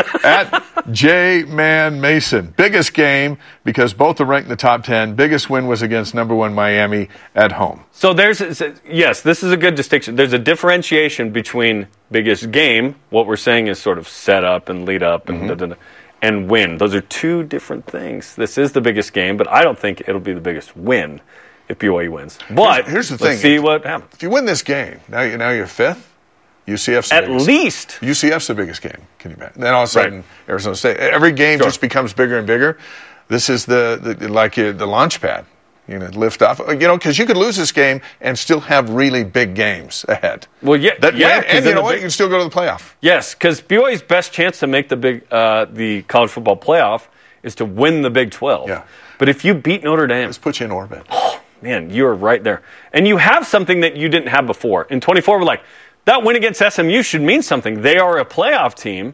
Speaker 12: At J. Man Mason, biggest game because both are ranked in the top ten. Biggest win was against number one Miami at home.
Speaker 6: So there's yes, this is a good distinction. There's a differentiation between biggest game. What we're saying is sort of set up and lead up and mm-hmm. da, da, da, and win. Those are two different things. This is the biggest game, but I don't think it'll be the biggest win if B Y U wins. But
Speaker 12: here's, here's the
Speaker 6: let's
Speaker 12: thing.
Speaker 6: see what happens.
Speaker 12: If you win this game, now you now you're fifth. U C F's the
Speaker 6: at
Speaker 12: biggest.
Speaker 6: least
Speaker 12: U C F's the biggest game. Can you imagine? Then all of a sudden,
Speaker 6: right.
Speaker 12: Arizona State. Every game
Speaker 6: sure.
Speaker 12: just becomes bigger and bigger. This is the, the like uh, the launch pad. You know, lift off. You know, because you could lose this game and still have really big games ahead.
Speaker 6: Well, yeah,
Speaker 12: that,
Speaker 6: yeah.
Speaker 12: And, and you know what? Big, you can still go to the playoff.
Speaker 6: Yes, because B Y U's best chance to make the big uh, the college football playoff is to win the Big twelve.
Speaker 12: Yeah.
Speaker 6: But if you beat Notre Dame,
Speaker 12: let's put you in orbit.
Speaker 6: Oh, man, you're right there, and you have something that you didn't have before. In twenty-four, we're like. That win against S M U should mean something. They are a playoff team.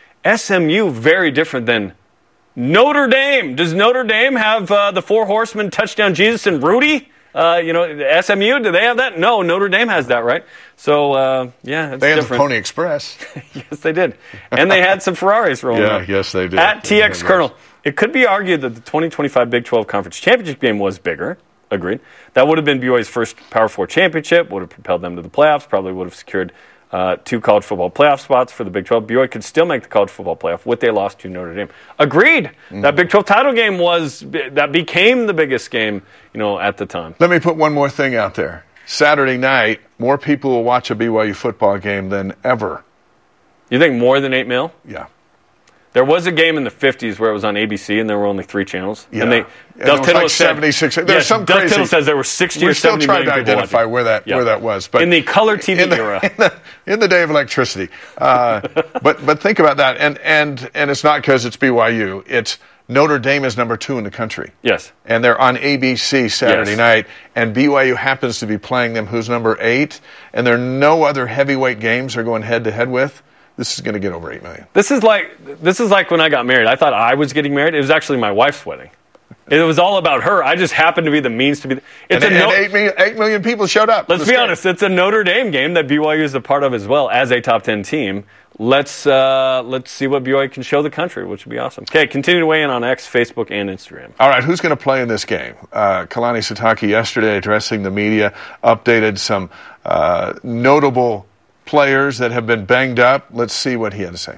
Speaker 6: S M U, very different than Notre Dame. Does Notre Dame have uh, the four horsemen, touchdown Jesus and Rudy? Uh, you know, S M U, do they have that? No, Notre Dame has that, right? So, uh, yeah, it's
Speaker 12: they had
Speaker 6: different.
Speaker 12: the Pony Express.
Speaker 6: Yes, they did. And they had some Ferraris rolling
Speaker 12: yeah,
Speaker 6: up.
Speaker 12: yes, they did.
Speaker 6: At T X Colonel, it could be argued that the twenty twenty-five Big twelve Conference Championship game was bigger. Agreed. That would have been B Y U's first Power Four championship, would have propelled them to the playoffs, probably would have secured uh, two college football playoff spots for the Big twelve. B Y U could still make the college football playoff with they lost to Notre Dame. Agreed. Mm-hmm. That Big twelve title game was, that became the biggest game, you know, at the time.
Speaker 12: Let me put one more thing out there. Saturday night, more people will watch a B Y U football game than ever.
Speaker 6: You think more than eight mil?
Speaker 12: Yeah.
Speaker 6: There was a game in the fifties where it was on A B C and there were only three channels.
Speaker 12: Yeah.
Speaker 6: And they,
Speaker 12: and Doug Tittle like said, seventy-six. There's
Speaker 6: yes,
Speaker 12: some
Speaker 6: Doug
Speaker 12: crazy.
Speaker 6: Tittle says there were sixty or seventy
Speaker 12: million. We're still trying to identify
Speaker 6: watching.
Speaker 12: where that
Speaker 6: yeah.
Speaker 12: where that was. But
Speaker 6: in the color T V
Speaker 12: in the,
Speaker 6: era,
Speaker 12: in the, in the day of electricity. Uh, but but think about that, and and and it's not because it's B Y U. It's Notre Dame is number two in the country.
Speaker 6: Yes.
Speaker 12: And they're on A B C Saturday
Speaker 6: yes.
Speaker 12: night, and B Y U happens to be playing them, who's number eight, and there are no other heavyweight games they're going head to head with. This is going to get over eight million.
Speaker 6: This is like this is like when I got married. I thought I was getting married. It was actually my wife's wedding. It was all about her. I just happened to be the means to be. The, it's
Speaker 12: and
Speaker 6: a
Speaker 12: and
Speaker 6: no,
Speaker 12: eight, million, eight million people showed up.
Speaker 6: Let's be
Speaker 12: game.
Speaker 6: honest. It's a Notre Dame game that B Y U is a part of as well as a top ten team. Let's uh, let's see what B Y U can show the country, which would be awesome. Okay, continue to weigh in on X, Facebook, and Instagram.
Speaker 12: All right, who's going to play in this game? Uh, Kalani Sitake yesterday addressing the media updated some uh, notable players that have been banged up. Let's see what he had to say.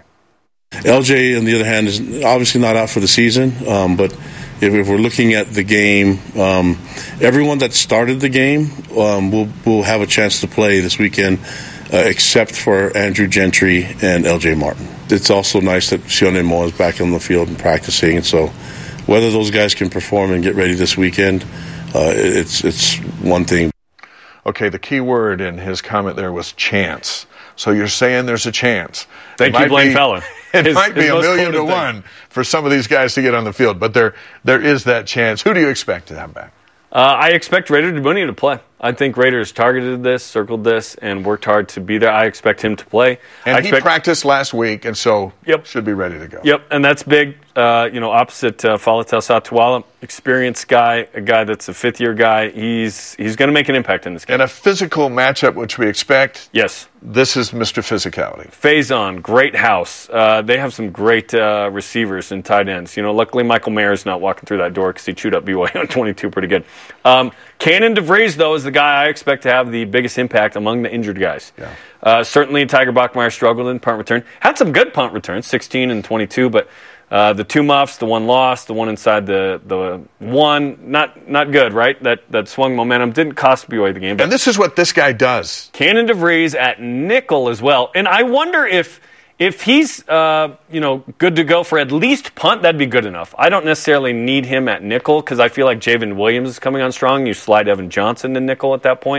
Speaker 13: L J, on the other hand, is obviously not out for the season, um, but if, if we're looking at the game, um, everyone that started the game um, will will have a chance to play this weekend, uh, except for Andrew Gentry and L J Martin. It's also nice that Sione Moa is back on the field and practicing, and so whether those guys can perform and get ready this weekend, uh, it's it's one thing.
Speaker 12: Okay, the key word in his comment there was chance. So you're saying there's a chance.
Speaker 6: Thank you, Blaine Fowler.
Speaker 12: It
Speaker 6: his,
Speaker 12: might be a million to
Speaker 6: thing.
Speaker 12: one for some of these guys to get on the field, but there there is that chance. Who do you expect to have back?
Speaker 6: Uh, I expect Raider Dubuni to play. I think Raiders targeted this, circled this, and worked hard to be there. I expect him to play.
Speaker 12: And
Speaker 6: I
Speaker 12: he
Speaker 6: expect,
Speaker 12: practiced last week, and so
Speaker 6: yep.
Speaker 12: should be ready to go.
Speaker 6: Yep, and that's big. Uh, you know, opposite uh, Falatel Satuala, experienced guy, a guy that's a fifth-year guy. He's he's going to make an impact in this game.
Speaker 12: And a physical matchup, which we expect.
Speaker 6: Yes.
Speaker 12: This is Mister Physicality.
Speaker 6: Faison, great house. Uh, they have some great uh, receivers and tight ends. You know, luckily Michael Mayer's not walking through that door because he chewed up B Y U on twenty-two pretty good. Um, Cannon DeVries, though, is the guy I expect to have the biggest impact among the injured guys.
Speaker 12: Yeah.
Speaker 6: Uh, certainly Tiger Bachmeier struggled in punt return. Had some good punt returns, sixteen and twenty-two, but uh, the two muffs, the one lost, the one inside the the one, not not good, right? That that swung momentum. Didn't cost B Y U the game.
Speaker 12: And this is what this guy does.
Speaker 6: Cannon DeVries at nickel as well. And I wonder if if he's uh, you know good to go for at least punt, that'd be good enough. I don't necessarily need him at nickel because I feel like Javen Williams is coming on strong. You slide Evan Johnson to nickel at that point.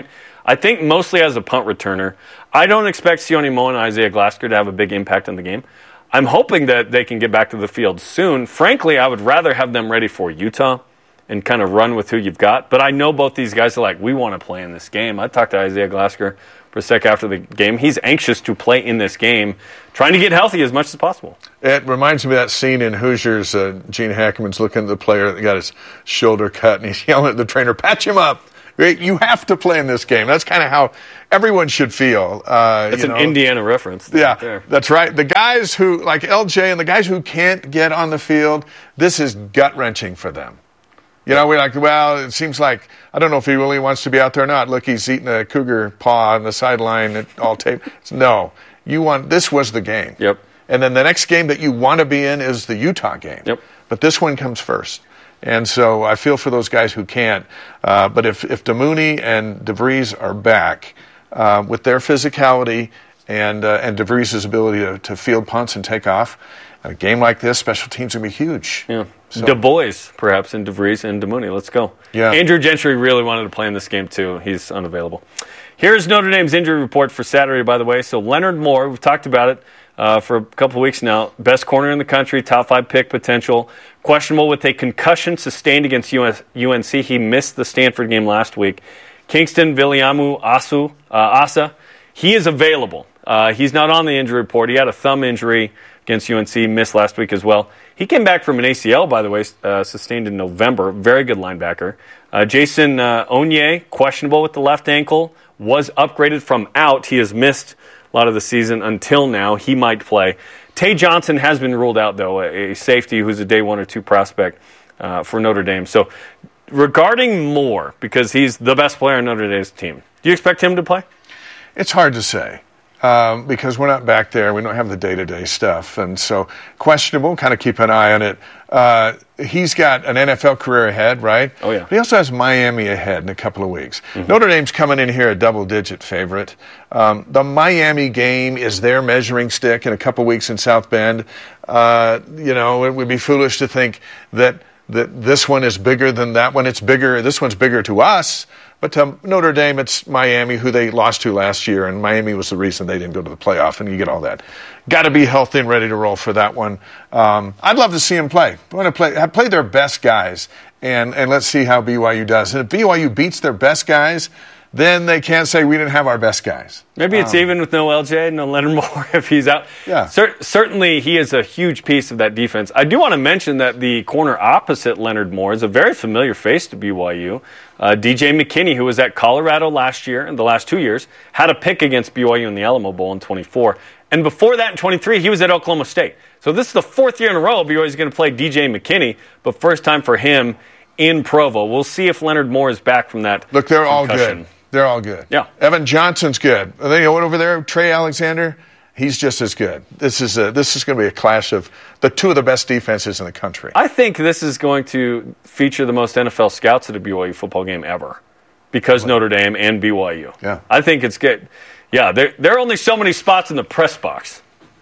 Speaker 6: I think mostly as a punt returner. I don't expect Sione Moe and Isaiah Glasgow to have a big impact on the game. I'm hoping that they can get back to the field soon. Frankly, I would rather have them ready for Utah and kind of run with who you've got. But I know both these guys are like, we want to play in this game. I talked to Isaiah Glasgow for a sec after the game. He's anxious to play in this game, trying to get healthy as much as possible.
Speaker 12: It reminds me of that scene in Hoosiers. Uh, Gene Hackman's looking at the player that got his shoulder cut, and he's yelling at the trainer, patch him up. You have to play in this game. That's kind of how everyone should feel. Uh,
Speaker 6: that's
Speaker 12: you
Speaker 6: an
Speaker 12: know.
Speaker 6: Indiana reference.
Speaker 12: Yeah,
Speaker 6: there.
Speaker 12: That's right. The guys who, like L J and the guys who can't get on the field, this is gut-wrenching for them. You know, we're like, well, it seems like, I don't know if he really wants to be out there or not. Look, he's eating a Cougar paw on the sideline at all tape. No, you want, this was the game.
Speaker 6: Yep.
Speaker 12: And then the next game that you want to be in is the Utah game.
Speaker 6: Yep.
Speaker 12: But this one comes first. And so I feel for those guys who can't. Uh, but if, if DeMooney and DeVries are back uh, with their physicality and uh, and DeVries' ability to, to field punts and take off, a game like this, special teams are going to be huge.
Speaker 6: Yeah.
Speaker 12: So.
Speaker 6: Du Bois, perhaps, and DeVries and DeMooney. Let's go.
Speaker 12: Yeah.
Speaker 6: Andrew Gentry really wanted to play in this game, too. He's unavailable. Here's Notre Dame's injury report for Saturday, by the way. So Leonard Moore, we've talked about it uh, for a couple of weeks now. Best corner in the country, top five pick potential. Questionable with a concussion sustained against U N C. He missed the Stanford game last week. Kingston Viliamu Asu, uh, Asa, he is available. Uh, he's not on the injury report. He had a thumb injury against U N C, missed last week as well. He came back from an A C L, by the way, uh, sustained in November. Very good linebacker. Uh, Jason uh, Onye, questionable with the left ankle, was upgraded from out. He has missed a lot of the season until now. He might play. Tay Johnson has been ruled out, though, a, a safety who's a day one or two prospect uh, for Notre Dame. So regarding Moore, because he's the best player on Notre Dame's team, do you expect him to play?
Speaker 12: It's hard to say. Um, because we're not back there. We don't have the day-to-day stuff. And so questionable, kind of keep an eye on it. Uh, he's got an N F L career ahead, right?
Speaker 6: Oh, yeah.
Speaker 12: But he also has Miami ahead in a couple of weeks. Mm-hmm. Notre Dame's coming in here a double-digit favorite. Um, the Miami game is their measuring stick in a couple of weeks in South Bend. Uh, you know, it would be foolish to think that, that this one is bigger than that one. It's bigger. This one's bigger to us. But to Notre Dame, it's Miami, who they lost to last year, and Miami was the reason they didn't go to the playoff, and you get all that. Got to be healthy and ready to roll for that one. Um, I'd love to see them play. I want to play, have play their best guys, and, and let's see how B Y U does. And if B Y U beats their best guys, then they can't say we didn't have our best guys.
Speaker 6: Maybe it's um, even with no L J, no Leonard Moore if he's out.
Speaker 12: Yeah.
Speaker 6: Cer- certainly he is a huge piece of that defense. I do want to mention that the corner opposite Leonard Moore is a very familiar face to B Y U. Uh, D J McKinney, who was at Colorado last year and the last two years, had a pick against B Y U in the Alamo Bowl in twenty-four. And before that in twenty-three, he was at Oklahoma State. So this is the fourth year in a row B Y U is going to play D J McKinney, but first time for him in Provo. We'll see if Leonard Moore is back from that
Speaker 12: Look, they're
Speaker 6: concussion.
Speaker 12: all good. They're all good.
Speaker 6: Yeah.
Speaker 12: Evan Johnson's good. And then you know what over there? Trey Alexander, he's just as good. This is a, this is going to be a clash of the two of the best defenses in the country.
Speaker 6: I think this is going to feature the most N F L scouts at a B Y U football game ever because what? Notre Dame and B Y U.
Speaker 12: Yeah.
Speaker 6: I think it's good. Yeah, there, there are only so many spots in the press box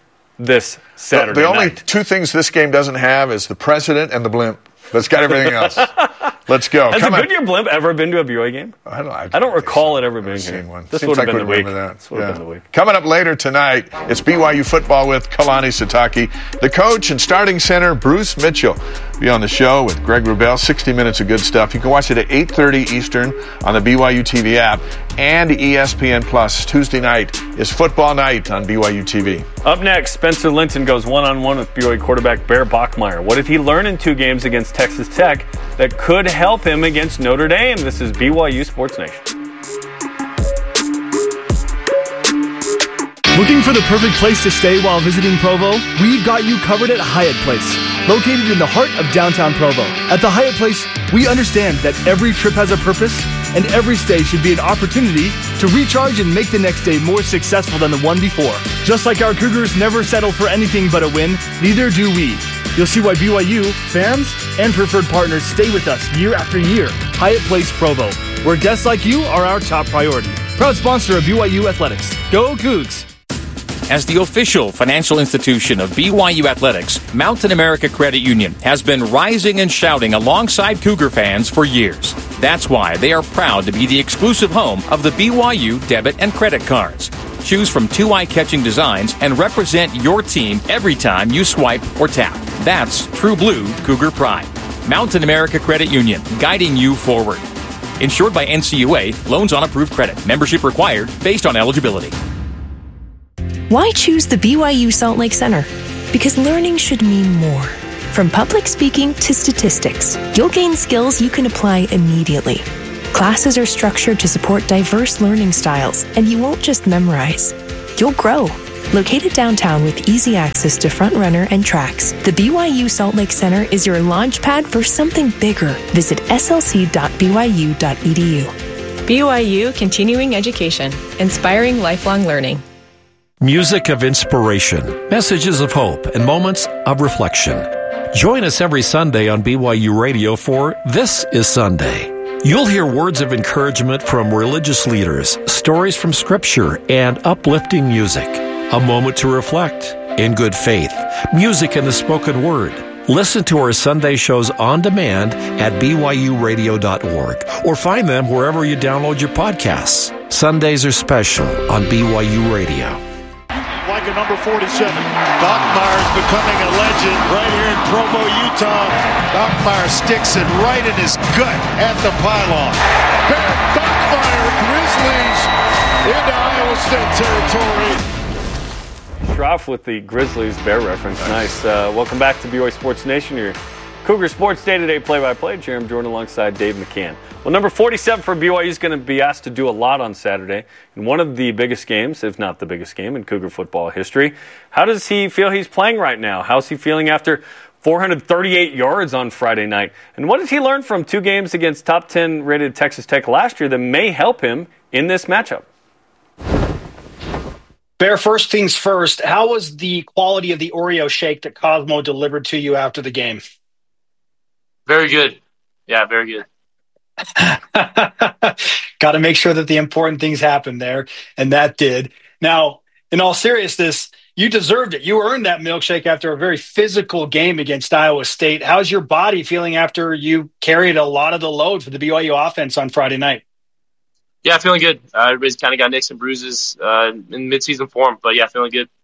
Speaker 6: this Saturday
Speaker 12: The, the only
Speaker 6: night.
Speaker 12: two things this game doesn't have is the president and the blimp. It's got everything else. Let's go.
Speaker 6: Has
Speaker 12: Come
Speaker 6: a
Speaker 12: on.
Speaker 6: Goodyear blimp ever been to a B Y U game?
Speaker 12: I don't, I
Speaker 6: I don't recall
Speaker 12: so.
Speaker 6: it ever being
Speaker 12: I've
Speaker 6: here.
Speaker 12: seen one.
Speaker 6: This
Speaker 12: Seems
Speaker 6: would have
Speaker 12: like
Speaker 6: been the
Speaker 12: we
Speaker 6: week.
Speaker 12: remember that.
Speaker 6: This would have
Speaker 12: Yeah.
Speaker 6: been the week.
Speaker 12: Coming up later tonight, it's B Y U football with Kalani Sitake. The coach and starting center, Bruce Mitchell, be on the show with Greg Wrubell. sixty minutes of good stuff. You can watch it at eight thirty Eastern on the B Y U T V app and E S P N Plus. Tuesday night is football night on B Y U T V.
Speaker 6: Up next, Spencer Linton goes one-on-one with B Y U quarterback Bear Bachmeier. What did he learn in two games against Texas Tech that could help him against Notre Dame? This is B Y U Sports Nation.
Speaker 14: Looking for the perfect place to stay while visiting Provo? We've got you covered at Hyatt Place, located in the heart of downtown Provo. At the Hyatt Place, we understand that every trip has a purpose, and every stay should be an opportunity to recharge and make the next day more successful than the one before. Just like our Cougars never settle for anything but a win, neither do we. You'll see why B Y U, fans, and preferred partners stay with us year after year. Hyatt Place Provo, where guests like you are our top priority. Proud sponsor of B Y U Athletics. Go Cougs!
Speaker 15: As the official financial institution of B Y U Athletics, Mountain America Credit Union has been rising and shouting alongside Cougar fans for years. That's why they are proud to be the exclusive home of the B Y U debit and credit cards. Choose from two eye-catching designs and represent your team every time you swipe or tap. That's true blue Cougar pride. Mountain America Credit Union, guiding you forward. Insured by N C U A, loans on approved credit. Membership required based on eligibility.
Speaker 16: Why choose the B Y U Salt Lake Center? Because learning should mean more. From public speaking to statistics, you'll gain skills you can apply immediately. Classes are structured to support diverse learning styles, and you won't just memorize. You'll grow. Located downtown with easy access to Front Runner and tracks, the B Y U Salt Lake Center is your launch pad for something bigger. Visit s l c dot b y u dot e d u.
Speaker 11: B Y U Continuing Education, inspiring lifelong learning.
Speaker 8: Music of inspiration, messages of hope, and moments of reflection. Join us every Sunday on B Y U Radio for This is Sunday. You'll hear words of encouragement from religious leaders, stories from Scripture, and uplifting music. A moment to reflect in good faith, music and the spoken word. Listen to our Sunday shows on demand at b y u radio dot org or find them wherever you download your podcasts. Sundays are special on B Y U Radio.
Speaker 17: Like a number forty-seven. Bachmeier's becoming a legend right here in Provo, Utah. Bachmeier sticks it right in his gut at the pylon. Barrett Bachmeier, Grizzlies into Iowa State territory.
Speaker 6: Schroff with the Grizzlies Bear reference. Nice. Uh, welcome back to B Y U Sports Nation. Your Cougar Sports Day-to-Day play-by-play. Jeremy Jordan alongside Dave McCann. Well, number forty-seven for B Y U is going to be asked to do a lot on Saturday in one of the biggest games, if not the biggest game in Cougar football history. How does he feel he's playing right now? How's he feeling after four hundred thirty-eight yards on Friday night? And what did he learn from two games against top ten rated Texas Tech last year that may help him in this matchup?
Speaker 18: Bear, first things first, how was the quality of the Oreo shake that Cosmo delivered to you after the game?
Speaker 19: Very good. Yeah, very good.
Speaker 18: Got to make sure that the important things happen there, and that did. Now, in all seriousness, you deserved it. You earned that milkshake after a very physical game against Iowa State. How's your body feeling after you carried a lot of the load for the B Y U offense on Friday night?
Speaker 19: Yeah, feeling good. Uh, everybody's kind of got nicks and bruises uh, in midseason form, but yeah, feeling good.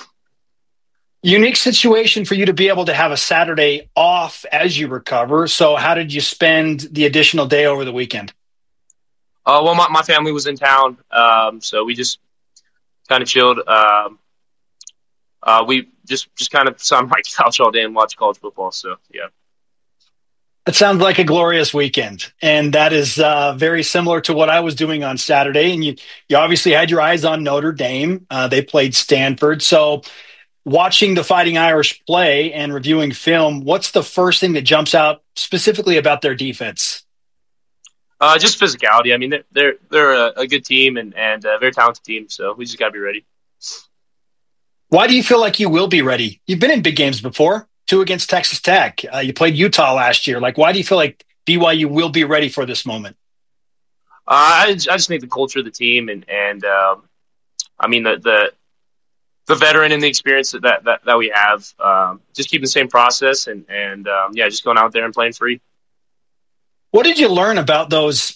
Speaker 18: Unique situation for you to be able to have a Saturday off as you recover. So how did you spend the additional day over the weekend?
Speaker 19: Uh, well, my, my family was in town, um, so we just kind of chilled. Um, uh, we just, just kind of sat on my couch all day and watched college football, so yeah.
Speaker 18: That sounds like a glorious weekend, and that is uh, very similar to what I was doing on Saturday. And you, you obviously had your eyes on Notre Dame. Uh, they played Stanford. So watching the Fighting Irish play and reviewing film, what's the first thing that jumps out specifically about their defense?
Speaker 19: Uh, just physicality. I mean, they're they're, they're a, a good team and, and a very talented team, so we just got to be ready.
Speaker 18: Why do you feel like you will be ready? You've been in big games before. Two against Texas Tech. Uh, you played Utah last year. Like, why do you feel like B Y U will be ready for this moment?
Speaker 19: Uh, I, I just think the culture of the team and, and um, I mean, the, the the veteran and the experience that, that, that we have, um, just keeping the same process and, and um, yeah, just going out there and playing free.
Speaker 18: What did you learn about those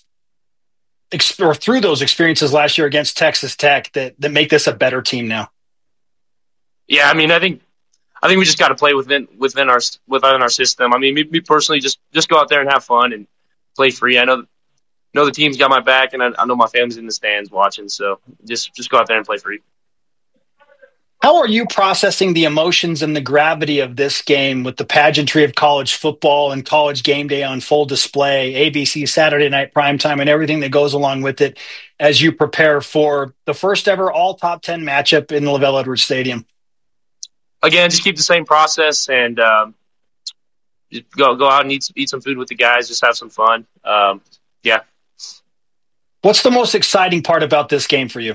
Speaker 18: or through those experiences last year against Texas Tech that, that make this a better team now?
Speaker 19: Yeah, I mean, I think I think we just got to play within within our within our system. I mean, me, me personally, just just go out there and have fun and play free. I know know the team's got my back, and I, I know my family's in the stands watching. So just just go out there and play free.
Speaker 18: How are you processing the emotions and the gravity of this game with the pageantry of college football and college game day on full display, A B C Saturday night primetime, and everything that goes along with it as you prepare for the first ever all top ten matchup in LaVell Edwards Stadium?
Speaker 19: Again, just keep the same process and um, just go go out and eat eat some food with the guys. Just have some fun. Um, yeah.
Speaker 18: What's the most exciting part about this game for you?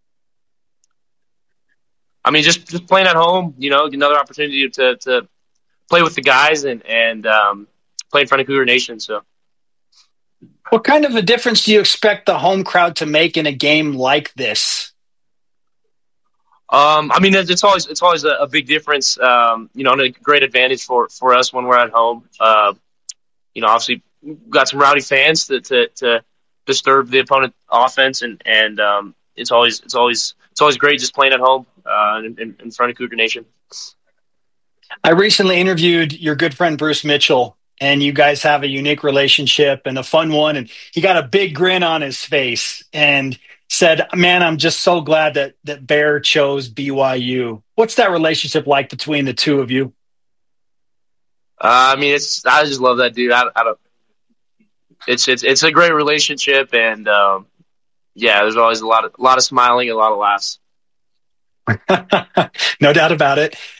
Speaker 19: I mean, just, just playing at home. You know, another opportunity to to play with the guys and and um, play in front of Cougar Nation. So,
Speaker 18: what kind of a difference do you expect the home crowd to make in a game like this?
Speaker 19: Um, I mean, it's, it's always it's always a, a big difference. Um, you know, and a great advantage for, for us when we're at home. Uh, you know, obviously we've got some rowdy fans to, to to disturb the opponent offense, and and um, it's always it's always it's always great just playing at home uh, in, in front of Cougar Nation.
Speaker 18: I recently interviewed your good friend Bruce Mitchell, and you guys have a unique relationship and a fun one. And he got a big grin on his face and said, man, I'm just so glad that, that Bear chose B Y U. What's that relationship like between the two of you?
Speaker 19: Uh, I mean, it's I just love that dude. I, I don't. It's it's it's a great relationship, and um, yeah, there's always a lot of a lot of smiling, a lot of laughs.
Speaker 18: No doubt about it.